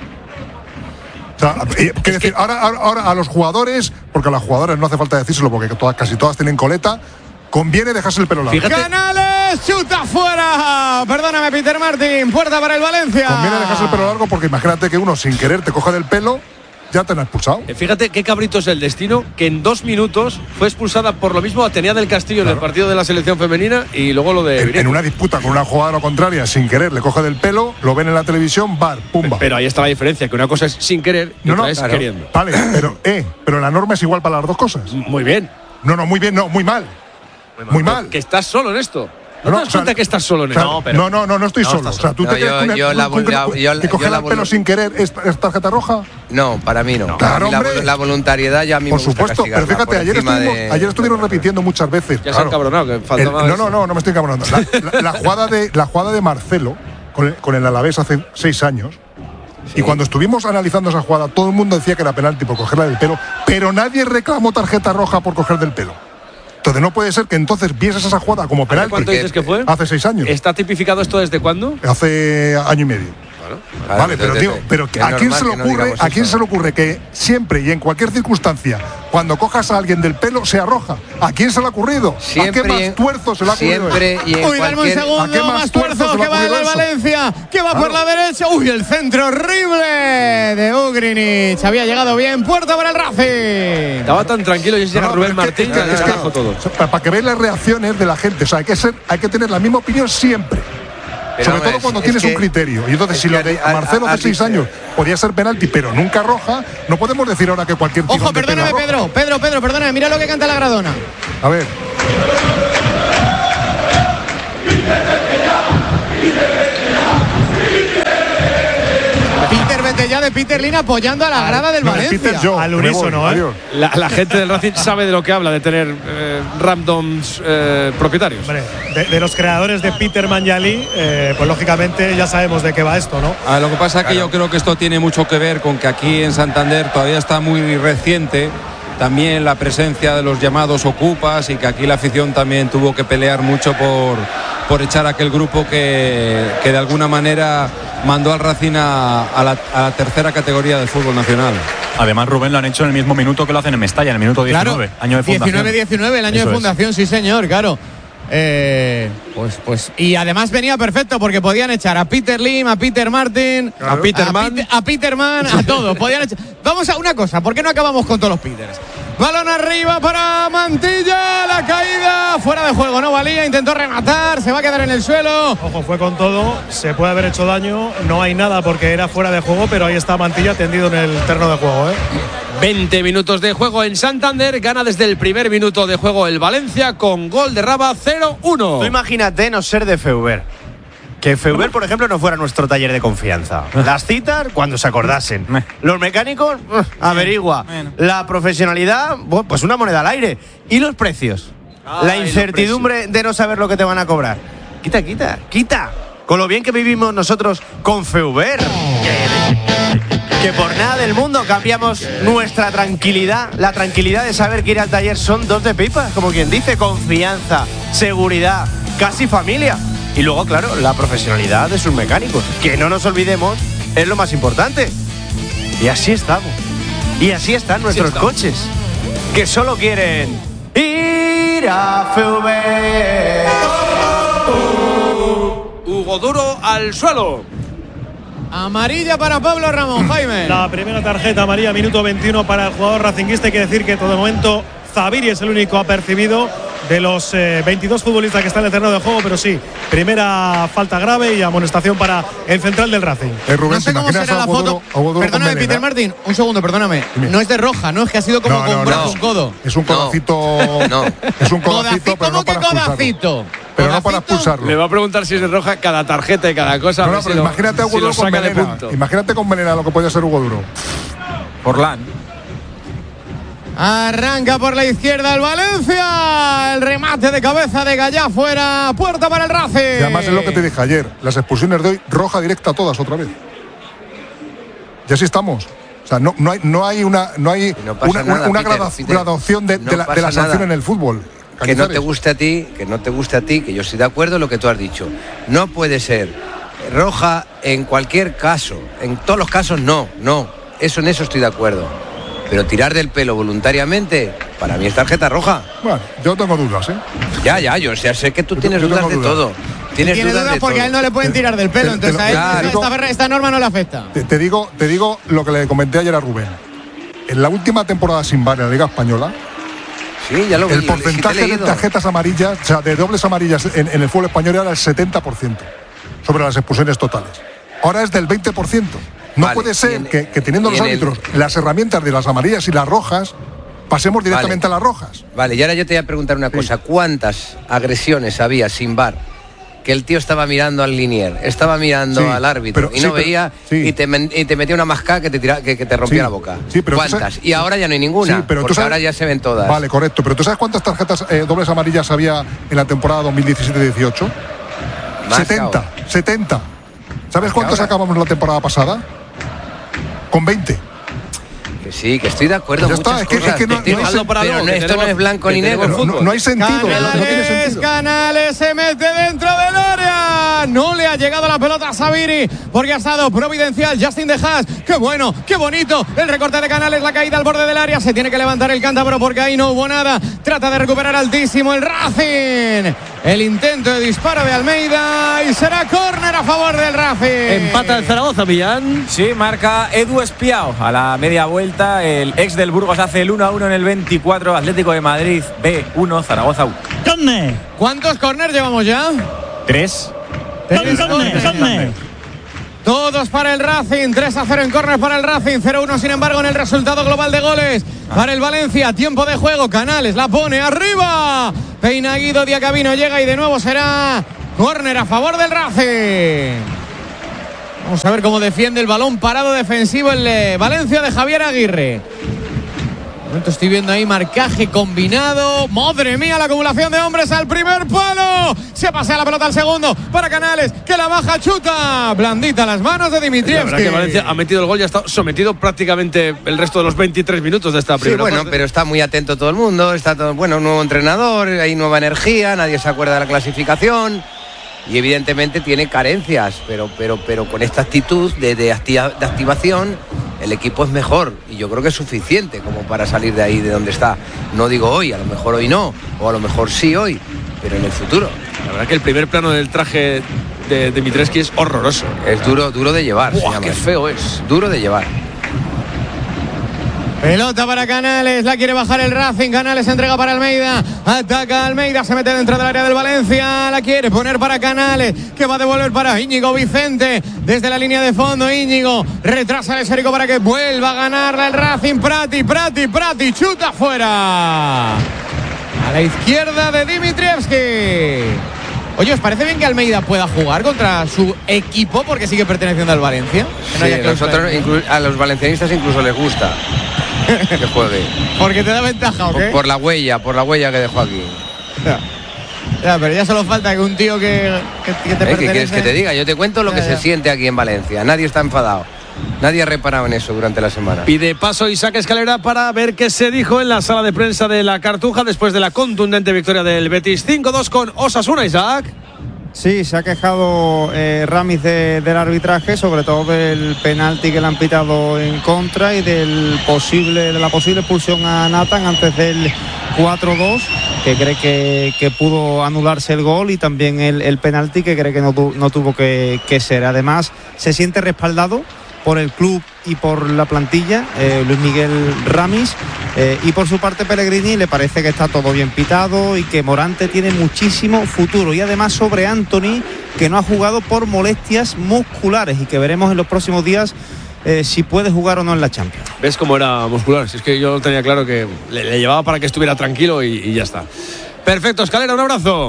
O sea, es decir, que... ahora, ahora, ahora a los jugadores, porque a los jugadores no hace falta decírselo porque todas, casi todas tienen coleta, conviene dejarse el pelo largo. Fíjate. Canales, chuta fuera. Perdóname, Peter Martín, puerta para el Valencia. Conviene dejarse el pelo largo porque imagínate que uno sin querer te coja del pelo. Ya te han expulsado. Fíjate qué cabrito es el destino, que en dos minutos fue expulsada por lo mismo Atenea del Castillo claro. en el partido de la selección femenina y luego lo de... En, en una disputa con una jugadora contraria, sin querer, le coge del pelo, lo ven en la televisión, bar, pumba. Pero ahí está la diferencia, que una cosa es sin querer y no, otra no, es claro. queriendo. Vale, pero, eh, pero la norma es igual para las dos cosas. Muy bien. No, no, muy bien, no, muy mal. Muy mal. Muy mal. Que estás solo en esto. ¿No, no te das cuenta o sea, que estás solo en esto? No, pero, no, no, no, no estoy no, solo. O sea, ¿tú no, te yo, crees yo que la, un, la, un, yo, que coger yo el pelo sin querer es, es tarjeta roja? No, para mí no. Claro, la, hombre. la voluntariedad ya a mí por me gusta supuesto, pero fíjate, ayer, estuvimos, de... ayer estuvieron repitiendo muchas veces. Ya claro. se han cabronado, que falta el, más. No, no, no, no me estoy cabronando. La, la, la, jugada, de, la jugada de Marcelo con el, con el Alavés hace seis años. Sí. Y cuando estuvimos analizando esa jugada, todo el mundo decía que era penalti por cogerla del pelo, pero nadie reclamó tarjeta roja por coger del pelo. Entonces no puede ser que entonces vieses esa jugada como penalti. ¿Cuánto dices que fue? Hace seis años. ¿Está tipificado esto desde cuándo? Hace año y medio. Bueno, vale, vale pero tío, pero ¿a quién se le ocurre, no a quién se le ocurre que siempre y en cualquier circunstancia, cuando cojas a alguien del pelo, sea roja? ¿A quién se le ha ocurrido? Siempre, ¿A qué más tuerzo se le ha ocurrido? Siempre y en Uy, dame un segundo, ¿a qué más, más tuerzo que va en el Valencia, que va claro. por la derecha. Uy, el centro horrible de Ugrinic. Había llegado bien, puerta para el Racing. Estaba tan tranquilo y llega no, Rubén Martín. Es que, es que, es que, todo. Para que veáis las reacciones de la gente, o sea, hay que ser, hay que tener la misma opinión siempre. Pero sobre todo cuando tienes que, un criterio. Y entonces, si lo de a, Marcelo de seis años podía ser penalti, pero nunca roja, no podemos decir ahora que cualquier tirón Ojo, perdóname, de Pedro, Pedro, Pedro, perdóname, mira lo que canta la Gradona. A ver. Peter Betella de Peter Lin apoyando a la grada del no, Valencia. Yo, al unísono, ¿eh? La, la gente del Racing sabe de lo que habla, de tener eh, randoms eh, propietarios. Hombre, de, de los creadores de Peter Manjali, eh, pues lógicamente ya sabemos de qué va esto, ¿no? Ah, lo que pasa es que claro. yo creo que esto tiene mucho que ver con que aquí en Santander todavía está muy reciente también la presencia de los llamados ocupas y que aquí la afición también tuvo que pelear mucho por, por echar a aquel grupo que, que de alguna manera mandó al Racing a, a, la, a la tercera categoría del fútbol nacional. Además, Rubén, lo han hecho en el mismo minuto que lo hacen en Mestalla, en el minuto diecinueve, claro, año de fundación. diecinueve diecinueve, el año Eso de fundación, es. sí señor, claro. Eh, pues, pues, y además venía perfecto porque podían echar a Peter Lim, a Peter Martin, claro. a Peterman, a, Peter, a Peterman, a todos. Podían echar. Vamos a una cosa, ¿por qué no acabamos con todos los Peters? Balón arriba para Mantilla, la caída, fuera de juego, no valía, intentó rematar, se va a quedar en el suelo. Ojo, fue con todo, se puede haber hecho daño, no hay nada porque era fuera de juego, pero ahí está Mantilla tendido en el terreno de juego, ¿eh? veinte minutos de juego en Santander, gana desde el primer minuto de juego el Valencia con gol de Raba cero uno. Tú imagínate no ser de Feuber. Que Feuber, por ejemplo, no fuera nuestro taller de confianza. Las citas, cuando se acordasen. Los mecánicos, averigua. La profesionalidad, bueno, pues una moneda al aire. ¿Y los precios? Ay, la incertidumbre de no saber lo que te van a cobrar. Quita, quita, quita. Con lo bien que vivimos nosotros con Feuber. Que por nada del mundo cambiamos nuestra tranquilidad. La tranquilidad de saber que ir al taller son dos de pipas, como quien dice. Confianza, seguridad, casi familia. Y luego, claro, la profesionalidad de sus mecánicos, que no nos olvidemos, es lo más importante. Y así estamos. Y así están nuestros sí coches, que solo quieren ir a Feuber. Hugo Duro al suelo. Amarilla para Pablo Ramón, Jaime. La primera tarjeta amarilla, minuto veintiuno para el jugador racinguista. Hay que decir que todo el momento Zaviri es el único apercibido de los eh, veintidós futbolistas que están en el terreno de juego, pero sí, primera falta grave y amonestación para el central del Racing. Eh, Rubén, no sé cómo será la foto. Perdóname, Peter Martín, un segundo, perdóname. Dime. No es de roja, no es que ha sido como no, con no, brazo, no. un codo. Es un codacito. No. Es un codacito, pero ¿cómo no que para codacito? Pero no para expulsarlo. Le va a preguntar si es de roja cada tarjeta y cada cosa. No, no, pero si imagínate lo, a Hugo Duro si con Melena. Imagínate con Melena lo que podía ser Hugo Duro. Forlán. Arranca por la izquierda el Valencia. El remate de cabeza de Gallá fuera. Puerta para el Racing. Y además es lo que te dije ayer. Las expulsiones de hoy, roja directa todas otra vez. Y así estamos. O sea, no, no hay, no hay una, no hay no una, nada, una Peter, Peter, graduación de, no de la, de la sanción en el fútbol. Que no te guste a ti, que no te guste a ti, que yo estoy de acuerdo en lo que tú has dicho. No puede ser roja en cualquier caso. En todos los casos no, no. Eso en eso estoy de acuerdo. Pero tirar del pelo voluntariamente, para mí es tarjeta roja. Bueno, yo tengo dudas, ¿eh? Ya, ya, yo o sea, sé que tú yo, tienes yo dudas de dudas. todo. Tienes tiene dudas, dudas porque todo. A él no le pueden tirar del pelo, te, entonces te, a él claro. esta, esta norma no le afecta. Te, te, digo, te digo lo que le comenté ayer a Rubén. En la última temporada sin V A R en la Liga Española, sí, ya lo el vi, porcentaje de tarjetas amarillas, o sea, de dobles amarillas en, en el fútbol español era el setenta por ciento sobre las expulsiones totales. Ahora es del veinte por ciento. No vale, puede ser en, que, que teniendo los árbitros el... las herramientas de las amarillas y las rojas, pasemos directamente vale. a las rojas. Vale, y ahora yo te voy a preguntar una sí. cosa. ¿Cuántas agresiones había sin V A R? Que el tío estaba mirando al linier, estaba mirando sí, al árbitro pero, y no sí, veía pero, sí. y, te, y te metía una mascada que te, tira, que, que te rompía sí, la boca. Sí, pero ¿cuántas? Sabes, y ahora ya no hay ninguna, sí, pero porque sabes, ahora ya se ven todas. Vale, correcto. Pero ¿tú sabes cuántas tarjetas eh, dobles amarillas había en la temporada dos mil diecisiete dieciocho? setenta. setenta. ¿Sabes cuántas acabamos la temporada pasada? Con veinte. Que sí, que estoy de acuerdo. Pues muchas está, es que, es que no, pero no, pero no, esto no es blanco ni negro. No, no, no hay sentido. Canales, no tiene sentido. Canales se mete dentro del área. No le ha llegado la pelota a Zaviri porque ha estado providencial Justin De Haas. Qué bueno, qué bonito. El recorte de Canales, la caída al borde del área. Se tiene que levantar el cántabro porque ahí no hubo nada. Trata de recuperar altísimo el Racing. El intento de disparo de Almeida y será córner a favor del Racing. Empata el Zaragoza, Millán. Sí, marca Edu Espiao a la media vuelta. El ex del Burgos hace el uno a uno en el veinticuatro. Atlético de Madrid B uno, Zaragoza uno. ¿Cuántos córner llevamos ya? Tres. Dejadme, dejadme. Todos para el Racing, tres a cero en córner para el Racing, cero uno sin embargo en el resultado global de goles para el Valencia. Tiempo de juego, Canales la pone arriba, peina Guido, Diacabino llega y de nuevo será córner a favor del Racing. Vamos a ver cómo defiende el balón parado defensivo el eh, Valencia de Javier Aguirre. Estoy viendo ahí marcaje combinado. Madre mía, la acumulación de hombres al primer palo. Se pasea la pelota al segundo para Canales, que la baja, chuta. Blandita las manos de Dimitrievski. La verdad que Valencia ha metido el gol y ha estado sometido prácticamente el resto de los veintitrés minutos de esta primera sí, bueno, parte. Pero está muy atento todo el mundo. Está todo, bueno, un nuevo entrenador, hay nueva energía, nadie se acuerda de la clasificación. Y evidentemente tiene carencias, pero, pero, pero con esta actitud de, de, activa, de activación, el equipo es mejor y yo creo que es suficiente como para salir de ahí, de donde está. No digo hoy, a lo mejor hoy no, o a lo mejor sí hoy, pero en el futuro. La verdad que el primer plano del traje de Dimitrievski es horroroso. Es duro, duro de llevar. Buah, qué feo es. Duro de llevar. Pelota para Canales, la quiere bajar el Racing, Canales entrega para Almeida, ataca Almeida, se mete dentro del área del Valencia, la quiere poner para Canales, que va a devolver para Íñigo Vicente, desde la línea de fondo, Íñigo, retrasa el esférico para que vuelva a ganarla el Racing, Prati, Prati, Prati, chuta fuera, a la izquierda de Dimitrievski. Oye, ¿os parece bien que Almeida pueda jugar contra su equipo porque sigue perteneciendo al Valencia? Sí, nosotros, a los valencianistas incluso les gusta que juegue. ¿Porque te da ventaja o qué? Por, por la huella, por la huella que dejó aquí. Ya, ya pero ya solo falta que un tío que, que, que te ¿Eh? pertenece... ¿Qué quieres que te diga? Yo te cuento lo ya, que ya. se siente aquí en Valencia. Nadie está enfadado. Nadie ha reparado en eso durante la semana. Pide paso Isaac Escalera para ver qué se dijo en la sala de prensa de la Cartuja después de la contundente victoria del Betis cinco dos con Osasuna, Isaac. Sí, se ha quejado eh, Ramis de, del arbitraje, sobre todo del penalti que le han pitado en contra y del posible, de la posible expulsión a Nathan antes del cuatro dos, que cree que, que pudo anularse el gol, y también el, el penalti que cree que no, tu, no tuvo que, que ser. Además, se siente respaldado por el club y por la plantilla, eh, Luis Miguel Ramis, eh, y por su parte Pellegrini le parece que está todo bien pitado y que Morante tiene muchísimo futuro, y además sobre Anthony, que no ha jugado por molestias musculares y que veremos en los próximos días eh, si puede jugar o no en la Champions. ¿Ves cómo era muscular? Si es que yo tenía claro que le, le llevaba para que estuviera tranquilo y, y ya está. Perfecto, Escalera, un abrazo.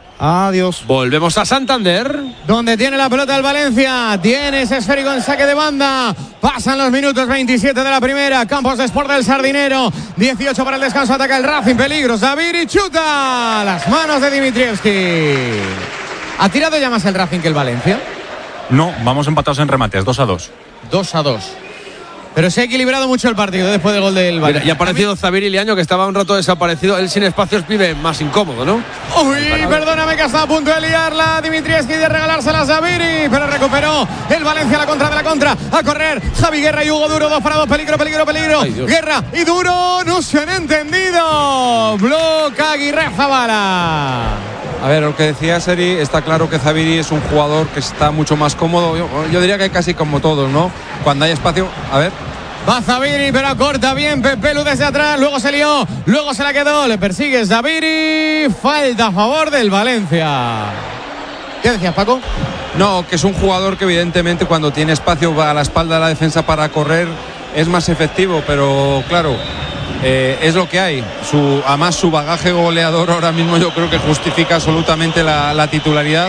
Adiós. Volvemos a Santander, donde tiene la pelota el Valencia, tiene ese esférico en saque de banda, pasan los minutos veintisiete de la primera, Campos de Sport del Sardinero, dieciocho para el descanso, ataca el Racing, peligros, Daviri, chuta, las manos de Dimitrievski. ¿Ha tirado ya más el Racing que el Valencia? No, vamos empatados en remates, dos a dos. dos a dos. Pero se ha equilibrado mucho el partido después del gol del Valencia. Mira, y ha aparecido Zaviri Liaño, que estaba un rato desaparecido. Él sin espacios vive más incómodo, ¿no? Uy, perdóname que está a punto de liarla Dimitrievski, de regalársela a Zaviri, pero recuperó el Valencia, la contra de la contra. A correr Javi Guerra y Hugo Duro, dos para dos, peligro, peligro, peligro. Ay, Guerra y Duro no se han entendido. Bloca Aguirre Zabala. A ver, lo que decía Seri, está claro que Zaviri es un jugador que está mucho más cómodo. Yo, yo diría que casi como todos, ¿no? Cuando hay espacio, a ver. Va Zaviri, pero corta bien Pepelu desde atrás, luego se lió, luego se la quedó, le persigue Zaviri, falta a favor del Valencia. ¿Qué decías, Paco? No, que es un jugador que evidentemente cuando tiene espacio va a la espalda de la defensa para correr, es más efectivo, pero claro, eh, es lo que hay. Su, además su bagaje goleador ahora mismo yo creo que justifica absolutamente la, la titularidad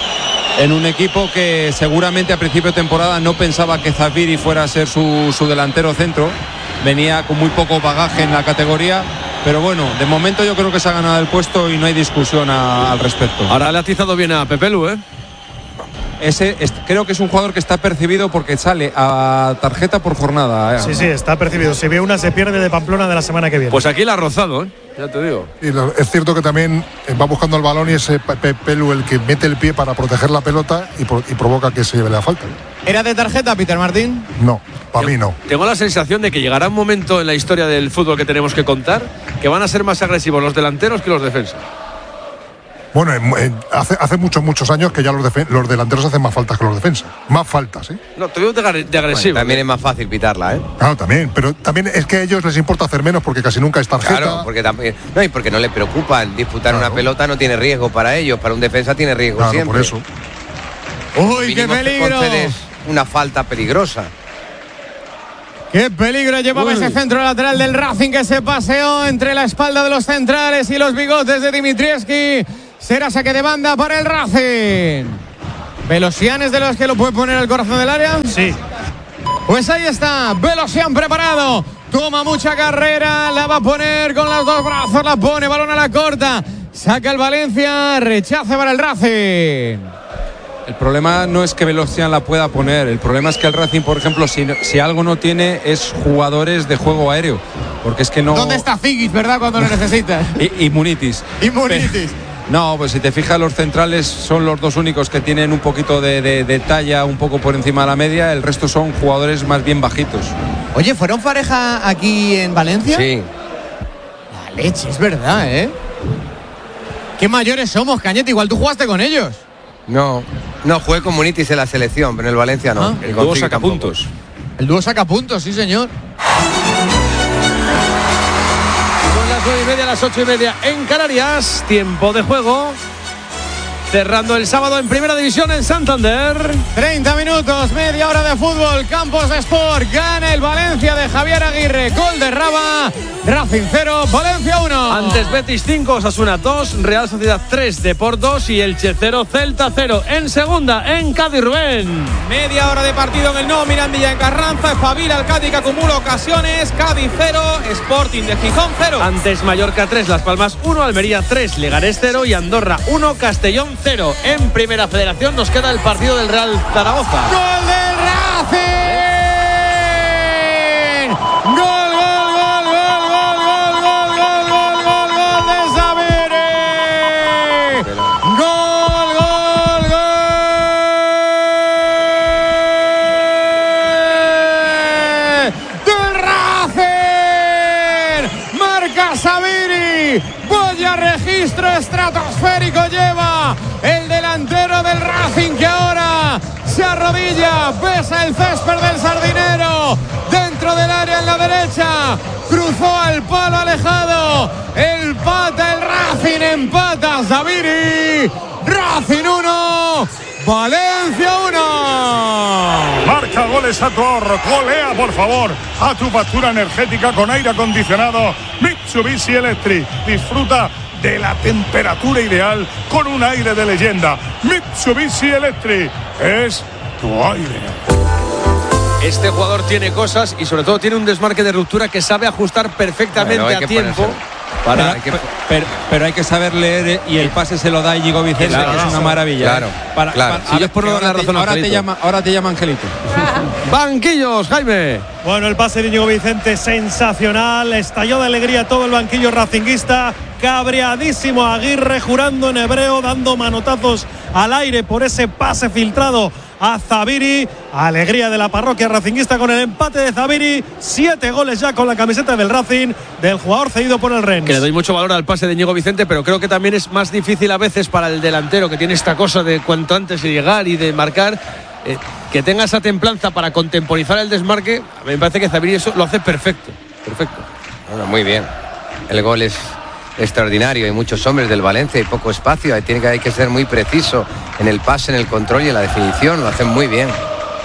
en un equipo que seguramente a principio de temporada no pensaba que Zaviri fuera a ser su, su delantero centro. Venía con muy poco bagaje en la categoría, pero bueno, de momento yo creo que se ha ganado el puesto y no hay discusión a, al respecto. Ahora le ha atizado bien a Pepelu, ¿eh? Ese es, creo que es un jugador que está percibido porque sale a tarjeta por jornada. ¿eh? Sí, sí, está percibido. Si ve una, se pierde de Pamplona de la semana que viene. Pues aquí la ha rozado, ¿eh? Ya te digo. Y lo, es cierto que también va buscando el balón y es Pepelu el que mete el pie para proteger la pelota y, pro, y provoca que se lleve la falta. ¿Era de tarjeta, Peter Martín? No, para mí no. Tengo la sensación de que llegará un momento en la historia del fútbol que tenemos que contar que van a ser más agresivos los delanteros que los defensas. Bueno, en, en, hace, hace muchos, muchos años que ya los, defen- los delanteros hacen más faltas que los defensas. Más faltas, ¿eh? No, te digo de, de agresivo. Bueno, también es más fácil pitarla, ¿eh? Claro, también. Pero también es que a ellos les importa hacer menos porque casi nunca es tarjeta. Claro, porque también, no, y porque no le preocupan. Disputar claro. una pelota no tiene riesgo para ellos. Para un defensa tiene riego claro, siempre. por eso. Uy, qué peligro. Una falta peligrosa. Qué peligro llevaba Uy. ese centro lateral del Racing que se paseó entre la espalda de los centrales y los bigotes de Dimitrievski. Será saque de banda para el Racing. Velosian es de los que lo puede poner al corazón del área. Sí. Pues ahí está, Velosian preparado. Toma mucha carrera, la va a poner con los dos brazos, la pone, balón a la corta. Saca el Valencia, rechace para el Racing. El problema no es que Velosian la pueda poner, el problema es que el Racing, por ejemplo, si, si algo no tiene es jugadores de juego aéreo, porque es que no... ¿Dónde está Zigis, verdad, cuando lo necesitas? y, y Munitis. Y Munitis. No, pues si te fijas, los centrales son los dos únicos que tienen un poquito de, de, de talla, un poco por encima de la media, el resto son jugadores más bien bajitos. Oye, ¿fueron pareja aquí en Valencia? Sí. La leche, es verdad, ¿eh? Qué mayores somos, Cañete, igual tú jugaste con ellos. No, no, jugué con Munitis en la selección, pero en el Valencia no. ¿Ah? El dúo saca puntos. El dúo saca puntos, sí señor. Son las nueve y media, las ocho y media en Canarias. Tiempo de juego. Cerrando el sábado en Primera División en Santander. treinta minutos, media hora de fútbol. Campos de Sport. Gana el Valencia de Javier Aguirre. Gol de Raba. Racing cero, Valencia uno. Antes Betis cinco, Osasuna dos, Real Sociedad tres, Depor dos y Elche cero, Celta cero. En segunda, en Cádiz, Rubén. Media hora de partido en el nuevo Mirandilla en Carranza. Espabila el Cádiz que acumula ocasiones. Cádiz cero, Sporting de Gijón cero. Antes Mallorca tres, Las Palmas uno, Almería tres, Leganés cero y Andorra uno, Castellón cero. En Primera Federación nos queda el partido del Real Zaragoza. ¡Gol del Racing! ¡Gol, gol, gol, gol, gol, gol, gol, gol, gol, gol, gol de Sabiri! ¡Gol, gol, gol! ¡Del Racing! ¡Marca Sabiri! ¡Vaya registro estratosférico lleva el delantero del Racing, que ahora se arrodilla, besa el césped del Sardinero, dentro del área en la derecha, cruzó al palo alejado, el pata el Racing, empata Sabiri, Racing uno, Valencia uno. Marca goles a tu ahorro, golea por favor a tu factura energética con aire acondicionado Mitsubishi Electric. Disfruta de la temperatura ideal con un aire de leyenda. Mitsubishi Electric es tu aire. Este jugador tiene cosas y sobre todo tiene un desmarque de ruptura que sabe ajustar perfectamente bueno, a tiempo. Para, pero, pero, pero hay que saber leer y el pase se lo da Íñigo Vicente, claro, que es una no, maravilla. Claro, para, claro. Para, si por no ahora, razón te, ahora, te llama, ahora te llama Angelito. Banquillos, Jaime. Bueno, el pase de Íñigo Vicente sensacional. Estalló de alegría todo el banquillo racinguista. Cabreadísimo Aguirre, jurando en hebreo, dando manotazos al aire por ese pase filtrado a Zabiri. Alegría de la parroquia racinguista con el empate de Zabiri. Siete goles ya con la camiseta del Racing, del jugador cedido por el Rennes. Que le doy mucho valor al pase de Íñigo Vicente, pero creo que también es más difícil a veces para el delantero, que tiene esta cosa de cuanto antes de llegar y de marcar, eh, que tenga esa templanza para contemporizar el desmarque. A mí me parece que Zabiri eso lo hace perfecto. Perfecto. Bueno, muy bien. El gol es extraordinario. Hay muchos hombres del Valencia y poco espacio. Hay, tiene que, hay que ser muy preciso en el pase, en el control y en la definición. Lo hacen muy bien.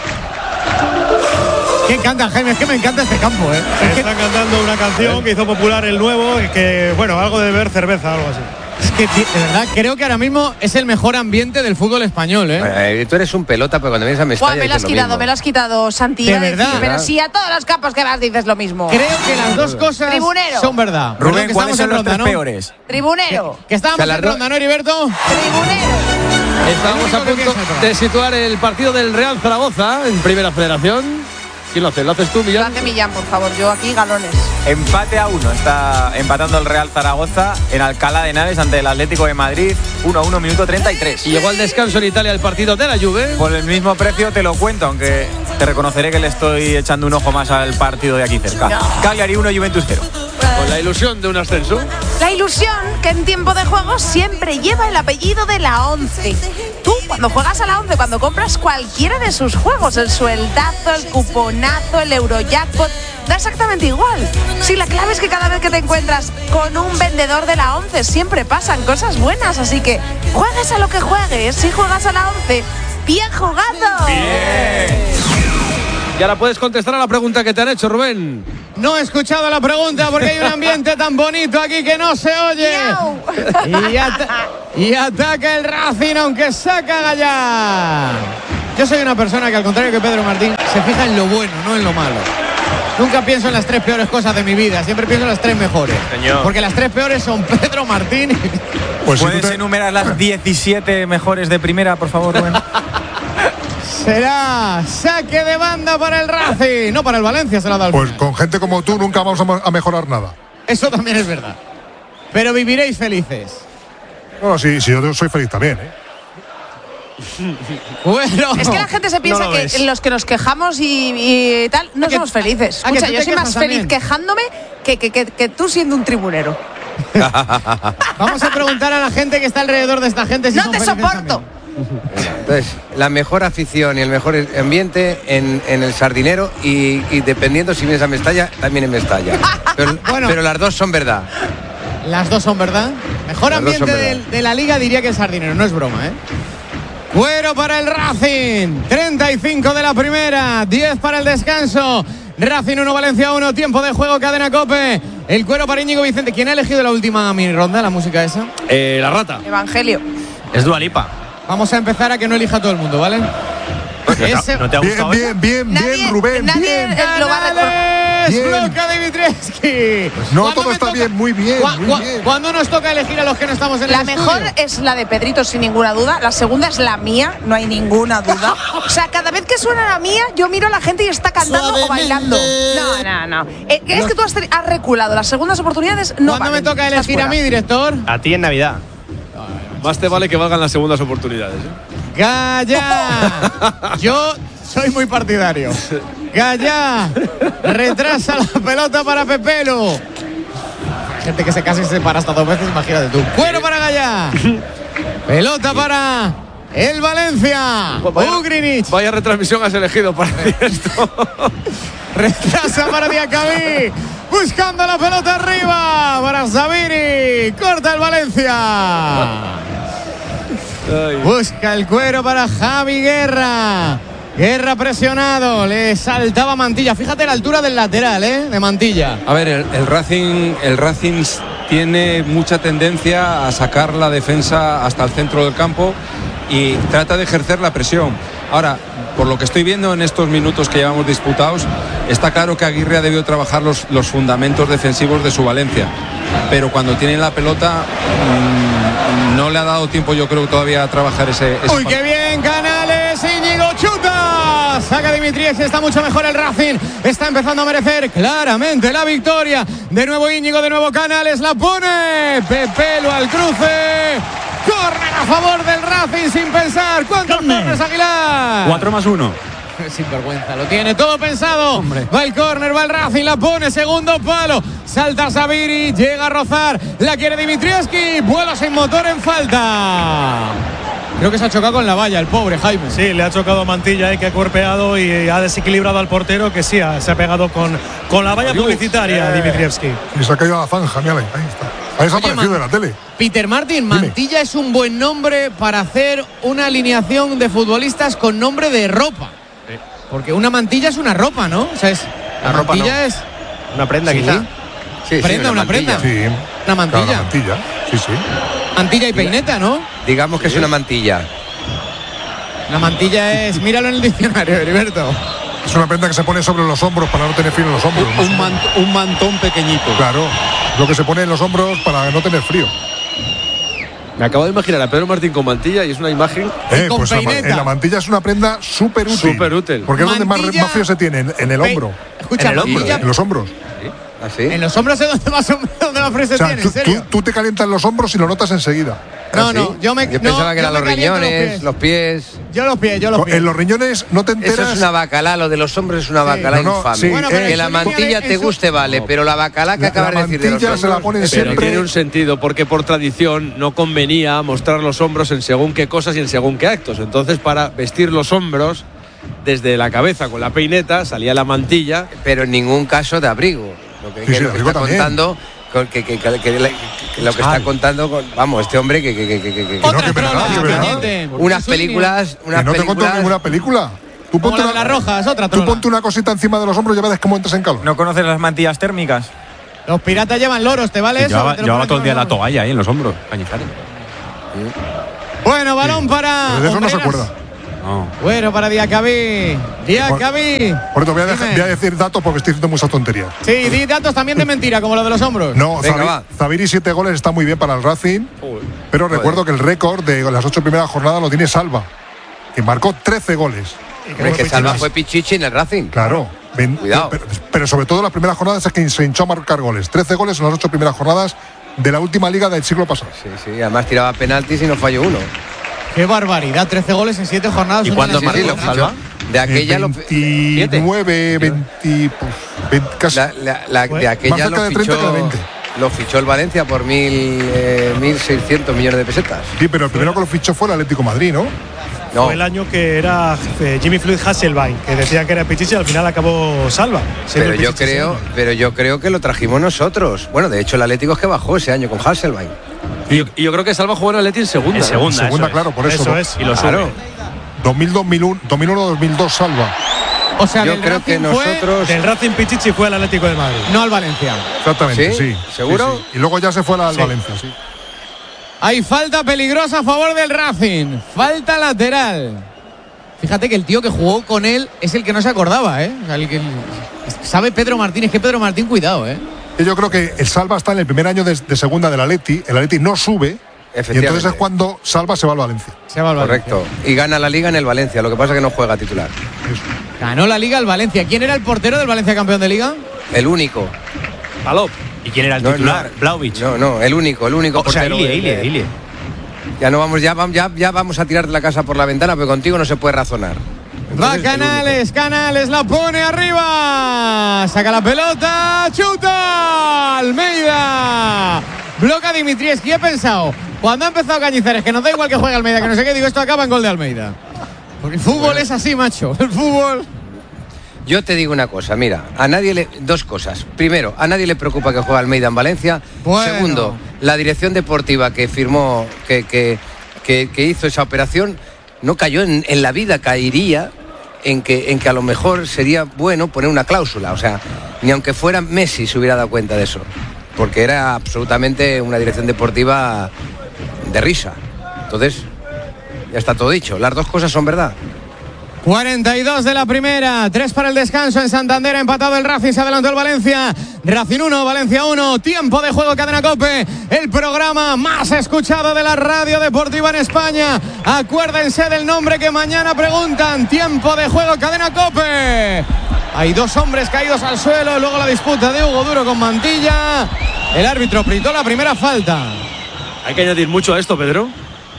Que encanta, Jaime, es que me encanta este campo, ¿eh? Es Están que... cantando una canción que hizo popular el nuevo, que, bueno, algo de beber cerveza, algo así. Es que, de verdad, creo que ahora mismo es el mejor ambiente del fútbol español, ¿eh? eh tú eres un pelota, pero cuando vienes a Mestalla me lo has quitado, me lo has quitado, Santi. De verdad. Decir, pero si a todos los campos que vas dices lo mismo. Creo que las dos cosas Tribunero. son verdad. Rubén, ¿cuáles son los tres peores? Tribunero. Que, que estábamos en ronda, ¿no, Heriberto? Tribunero. Estábamos a punto de situar el partido del Real Zaragoza en Primera Federación. ¿Quién lo hace? ¿Lo haces tú, Millán? Lo hace Millán, por favor. Yo aquí galones. Empate a uno. Está empatando el Real Zaragoza en Alcalá de Henares ante el Atlético de Madrid. uno a uno, minuto treinta y tres. Y llegó al descanso en Italia el partido de la Juve. Por el mismo precio te lo cuento, aunque te reconoceré que le estoy echando un ojo más al partido de aquí cerca. No. Cagliari uno, Juventus cero. Con la ilusión de un ascenso. La ilusión que en tiempo de juego siempre lleva el apellido de la once. Tú, cuando juegas a la once, cuando compras cualquiera de sus juegos, el sueldazo, el cuponazo, el Eurojackpot, da exactamente igual. Si la clave es que cada vez que te encuentras con un vendedor de la once, siempre pasan cosas buenas. Así que juegues a lo que juegues, si juegas a la once, ¡Bien jugado! ¡Bien! Y ahora puedes contestar a la pregunta que te han hecho, Rubén. No he escuchado la pregunta porque hay un ambiente tan bonito aquí que no se oye. Y, ata- y ataca el Racing, aunque saca Gallá. Yo soy una persona que, al contrario que Pedro Martín, se fija en lo bueno, no en lo malo. Nunca pienso en las tres peores cosas de mi vida, siempre pienso en las tres mejores. Señor. Porque las tres peores son Pedro Martín. Pues ¿puedes si te... enumerar las diecisiete mejores de primera, por favor, Rubén? Será saque de banda para el Racing, no para el Valencia, se la da al Pues final. con gente como tú nunca vamos a, a mejorar nada. Eso también es verdad. Pero viviréis felices. No, sí, sí, yo soy feliz también, ¿eh? Bueno, es que la gente se piensa no que ves. los que nos quejamos y, y tal no somos felices. ¿a que Escucha, tú yo te soy más quejas feliz también? quejándome que, que, que, que tú siendo un tribunero. Vamos a preguntar a la gente que está alrededor de esta gente si No son te felices soporto. también. Entonces, la mejor afición y el mejor ambiente en, en el Sardinero y, y dependiendo si vienes a Mestalla, también en Mestalla. Pero, Bueno. pero las dos son verdad. Las dos son verdad. Mejor Las dos ambiente son de, verdad. de la liga diría que el Sardinero, no es broma, ¿eh? Cuero para el Racing, treinta y cinco de la primera, diez para el descanso. Racing uno, Valencia uno, tiempo de juego, cadena COPE. El cuero para Íñigo Vicente. ¿Quién ha elegido la última mini ronda, la música esa? Eh, la rata. Evangelio. Es Dua Lipa. Vamos a empezar a que no elija todo el mundo, ¿vale? Ese- ¿No te ha Bien, gustado? bien, bien, Nadie- bien, Rubén, nadie bien. lo va a recordar. ¡Canales! Bien. ¡Bloca Dimitrievski! No, Cuando todo me está toca- bien, muy bien, Cua- muy cua- bien. Cuando nos toca elegir a los que no estamos en La el mejor estudio. es la de Pedrito, sin ninguna duda. La segunda es la mía, no hay ninguna duda. O sea, cada vez que suena la mía, yo miro a la gente y está cantando o bailando. No, no, no. Eh, Es que tú has, has reculado. Las segundas oportunidades no ¿Cuándo me valen. toca Estás elegir a fuera. mí, director? A ti en Navidad. Más te vale que valgan las segundas oportunidades. ¿eh? ¡Gallá! Yo soy muy partidario. ¡Gallá! Retrasa la pelota para Pepelu. Gente que se casa y se para hasta dos veces, imagínate tú. Cuero para Gallá. Pelota para el Valencia. Vaya, Ugrinic. vaya retransmisión has elegido para esto. Retrasa para Diacabí. Buscando la pelota arriba para Sabiri. Corta el Valencia. Busca el cuero para Javi Guerra. Guerra presionado. Le saltaba Mantilla. Fíjate la altura del lateral, ¿eh? De Mantilla. A ver, el, el Racing, el Racing tiene mucha tendencia a sacar la defensa hasta el centro del campo y trata de ejercer la presión. Ahora, por lo que estoy viendo en estos minutos que llevamos disputados, está claro que Aguirre ha debido trabajar los, los fundamentos defensivos de su Valencia. Pero cuando tiene la pelota, mmm, no le ha dado tiempo, yo creo, todavía a trabajar ese. ese Uy, qué bien, Canales. Íñigo chuta. Saca Dimitrievski, está mucho mejor el Racing. Está empezando a merecer claramente la victoria. De nuevo Íñigo, de nuevo Canales. La pone Pepelu al cruce. Córner a favor del Racing sin pensar. ¿Cuántos corners, Aguilar? Cuatro más uno. Sin vergüenza, lo tiene todo pensado. Hombre. Va el córner, va el Racing, la pone, segundo palo. Salta Sabiri, llega a rozar. La quiere Dimitrievski. Vuelo sin motor en falta. Creo que se ha chocado con la valla, el pobre Jaime. Sí, le ha chocado Mantilla y que ha cuerpeado y ha desequilibrado al portero que sí, ha- se ha pegado con, con la valla Adiós. publicitaria, Eh. Dimitrievski. Y se ha caído a la zanja, mira, ahí está. Ahí ha desaparecido de la tele. Peter Martin, Mantilla es un buen nombre para hacer una alineación de futbolistas con nombre de ropa. Porque una mantilla es una ropa, ¿no? O sea, es, la ropa mantilla no. es Una prenda, Sí. quizá. Sí, prenda, sí, una, mantilla. prenda. Sí. Una mantilla. Claro, la mantilla. Sí, sí. Mantilla y peineta, ¿no? Digamos que es una mantilla. La mantilla es, míralo en el diccionario, Heriberto. Es una prenda que se pone sobre los hombros para no tener frío en los hombros. Un, un mant- un mantón pequeñito. Claro, lo que se pone en los hombros para no tener frío. Me acabo de imaginar a Pedro Martín con mantilla y es una imagen. Eh, con pues la, peineta. en la mantilla es una prenda súper útil. Súper útil. Porque es donde más, Mantilla, más frío se tiene, en, en el pe- hombro. Escucha, en, el hombro mantilla- en los hombros. ¿Así? En los hombros es donde más, donde más frío se O sea, tiene, tú, en serio. tú- tú te calientas los hombros y lo notas enseguida. No, ¿Así? no, yo me Yo no, pensaba que yo eran me los caliento riñones, los pies. Yo los pies, yo los pies. En los riñones no te enteras. Eso es una bacalá, lo de los hombres es una bacalá No, no, infame. sí, Bueno, pero que en la su línea mantilla de- te en su- guste, vale, pero la bacalá que La- acabas la de decir de los mantilla se la hombros, ponen es Pero siempre. tiene un sentido, porque por tradición no convenía mostrar los hombros en según qué cosas y en según qué actos. Entonces, para vestir los hombros desde la cabeza con la peineta salía la mantilla. pero en ningún caso de abrigo. Lo que, Sí, que sí, es lo de que abrigo está también. contando con, que, que, que, que, que, que lo que está contando, con, vamos, este hombre que... que, que, que, que, que Otra no, que trola, verdad, que verdad. pendiente. unas Sueño. películas... Unas Que no te películas, cuento ninguna película. Tú Como ponte, la de una, las rojas, otra tú trola. ponte una cosita encima de los hombros y ya ves cómo entras en calor. ¿No conoces las mantillas térmicas? Los piratas llevan loros, ¿te vale eso? Llevaba, Te lo llevaba pones todo el día en la los hombros. toalla ahí en los hombros, Cañizares. Bueno, balón para. Pero de eso no se Hombreras. acuerda. No. Bueno, para Diacabí. Diacabí. Por eso voy a, dejar- Dime. voy a decir datos porque estoy diciendo muchas tonterías. Sí, di datos también de mentira, como lo de los hombros. No, Venga, Zavi- va. Zaviri siete goles está muy bien para el Racing, pero recuerdo que el récord de las ocho primeras jornadas lo tiene Salva, que marcó trece goles. Hombre, que Salva fue Pichichi en el Racing. Claro. Ven- Cuidado. Pero, pero sobre todo en las primeras jornadas es que se hinchó a marcar goles. trece goles en las ocho primeras jornadas de la última liga del siglo pasado. Sí, sí, además tiraba penaltis y no falló uno. Qué barbaridad, trece goles en siete jornadas. ¿Y Una cuándo en las Sí, siete. lo fichó. De aquella lo veintinueve, veinte, pues, veinte, casi. La, la- la- de Más aquella cerca lo de treinta que de fichó, veinte. lo fichó el Valencia por mil, eh, mil seiscientos millones de pesetas. Sí, pero el primero que lo fichó fue el Atlético de Madrid, ¿no? No, Fue el año que era eh, Jimmy Floyd Hasselbein, que decía que era Pichichi y al final acabó Salva. siendo pero el yo Pichichi creo, siendo. pero yo creo que lo trajimos nosotros. Bueno, de hecho el Atlético es que bajó ese año con Hasselbein. Y yo, y yo creo que Salva jugó en Atleti en segunda. En segunda, Segunda, eso claro, es. por eso. Eso ¿no? es. Y lo Claro. sube. dos mil, dos mil uno, dos mil uno, dos mil dos Salva. O sea, Yo del creo que Racing fue- nosotros. Del Racing Pichichi fue al Atlético de Madrid. No al Valencia. Exactamente, ¿Sí? sí. ¿Seguro? Sí, sí. Y luego ya se fue al Sí. Valencia, sí. Hay falta peligrosa a favor del Racing. Falta lateral. Fíjate que el tío que jugó con él es el que no se acordaba, ¿eh? O sea, el que sabe Pedro Martínez, que Pedro Martín, cuidado, ¿eh? Y yo creo que el Salva está en el primer año de, de segunda del Atleti. El Atleti no sube. Y entonces es cuando Salva se va al Valencia. Se va al Valencia. Correcto. Y gana la liga en el Valencia. Lo que pasa es que no juega titular. Ganó la Liga al Valencia. ¿Quién era el portero del Valencia campeón de Liga? El único. Palop. ¿Y quién era el No, titular? no. Blaovic. No, no, el único, el único. O sea, portero Ilie, de- Ilie, Ilie. Ya no vamos, ya, vam- ya, ya vamos a tirar de la casa por la ventana, pero contigo no se puede razonar. Va Entonces, el Canales, Canales la pone arriba. Saca la pelota, chuta. Almeida. Bloca Dimitrievski. He pensado, cuando ha empezado Cañizares, que nos da igual que juegue Almeida, que no sé qué, digo, esto acaba en gol de Almeida. Porque el fútbol es así, macho. El fútbol. Yo te digo una cosa, mira, a nadie le. Dos cosas. Primero, a nadie le preocupa que juegue Almeida en Valencia. Bueno. Segundo, la dirección deportiva que firmó, que, que, que, que hizo esa operación, no cayó en, en la vida, caería en que, en que a lo mejor sería bueno poner una cláusula. O sea, ni aunque fuera Messi se hubiera dado cuenta de eso. Porque era absolutamente una dirección deportiva de risa. Entonces, ya está todo dicho. Las dos cosas son verdad. cuarenta y dos de la primera, tres para el descanso en Santander, ha empatado el Racing, se adelantó el Valencia, Racing uno, Valencia uno, tiempo de juego, Cadena COPE, el programa más escuchado de la radio deportiva en España. Acuérdense del nombre que mañana preguntan, tiempo de juego, Cadena COPE. Hay dos hombres caídos al suelo, luego la disputa de Hugo Duro con Mantilla, el árbitro pitó la primera falta. Hay que añadir mucho a esto, Pedro.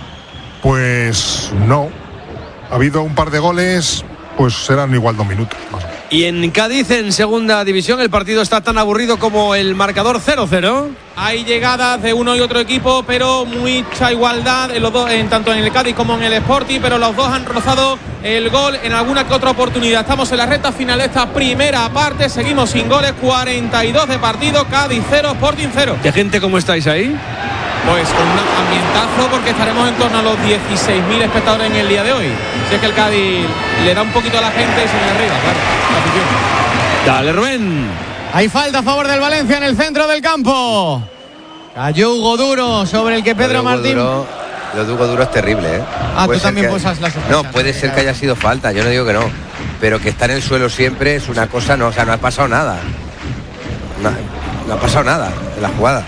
Pues no. Ha habido un par de goles, pues serán igual dos minutos. más o menos. Y en Cádiz, en segunda división, el partido está tan aburrido como el marcador cero cero. Hay llegadas de uno y otro equipo, pero mucha igualdad en los dos, en, tanto en el Cádiz como en el Sporting, pero los dos han rozado el gol en alguna que otra oportunidad. Estamos en la recta final de esta primera parte, seguimos sin goles, cuarenta y dos de partido, Cádiz cero, Sporting cero. ¿Qué gente cómo estáis ahí? Pues con un ambientazo, porque estaremos en torno a los dieciséis mil espectadores en el día de hoy. Si es que el Cádiz le da un poquito a la gente y se viene arriba, claro, la afición. Dale, Rubén. Hay falta a favor del Valencia en el centro del campo. Cayó Hugo Duro sobre el que Pedro Lo de Hugo Martín. Duro, lo de Hugo Duro es terrible, ¿eh? Ah, Puede tú ser también que- pues has la sospecha. No, puede ser que haya sido falta, yo no digo que no. Pero que está en el suelo siempre es una cosa, no, o sea, no ha pasado nada. No, no ha pasado nada de la jugada.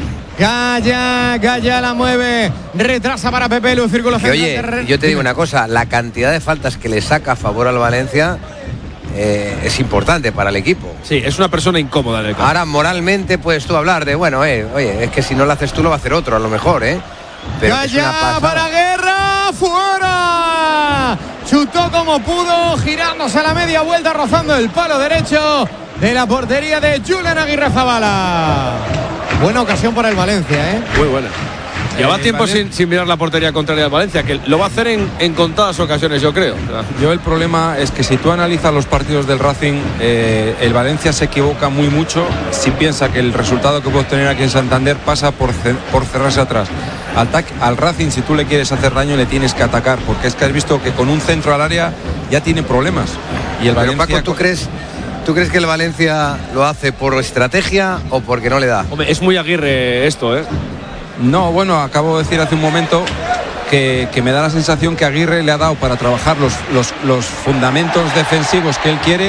Gaya, Gaya la mueve, retrasa para Pepe Lu, círculo Que, central. oye, de Re- yo te digo una cosa, la cantidad de faltas que le saca a favor al Valencia eh, es importante para el equipo. Sí, es una persona incómoda en el campo. Ahora, moralmente puedes tú hablar de, bueno, eh, oye, es que si no lo haces tú lo va a hacer otro, a lo mejor, ¿eh? Pero es una Gaya pasada. para Guerra, fuera. Chutó como pudo, girándose a la media vuelta, rozando el palo derecho de la portería de Julen Aguirre Zabala. Buena ocasión para el Valencia, ¿eh? Muy buena. Lleva Eh, tiempo Valen- sin, sin mirar la portería contraria del Valencia, que lo va a hacer en, en contadas ocasiones, yo creo. O sea, Yo el problema es que si tú analizas los partidos del Racing, eh, el Valencia se equivoca muy mucho si piensa que el resultado que puede obtener aquí en Santander pasa por, ce- por cerrarse atrás. Al, tac- al Racing, si tú le quieres hacer daño, le tienes que atacar, porque es que has visto que con un centro al área ya tiene problemas. Y el Pero Valencia, Paco, ¿tú crees, ¿tú crees que el Valencia lo hace por estrategia o porque no le da? hombre, es muy Aguirre esto, ¿eh? No, bueno, acabo de decir hace un momento que, que me da la sensación que Aguirre le ha dado para trabajar los, los, los fundamentos defensivos que él quiere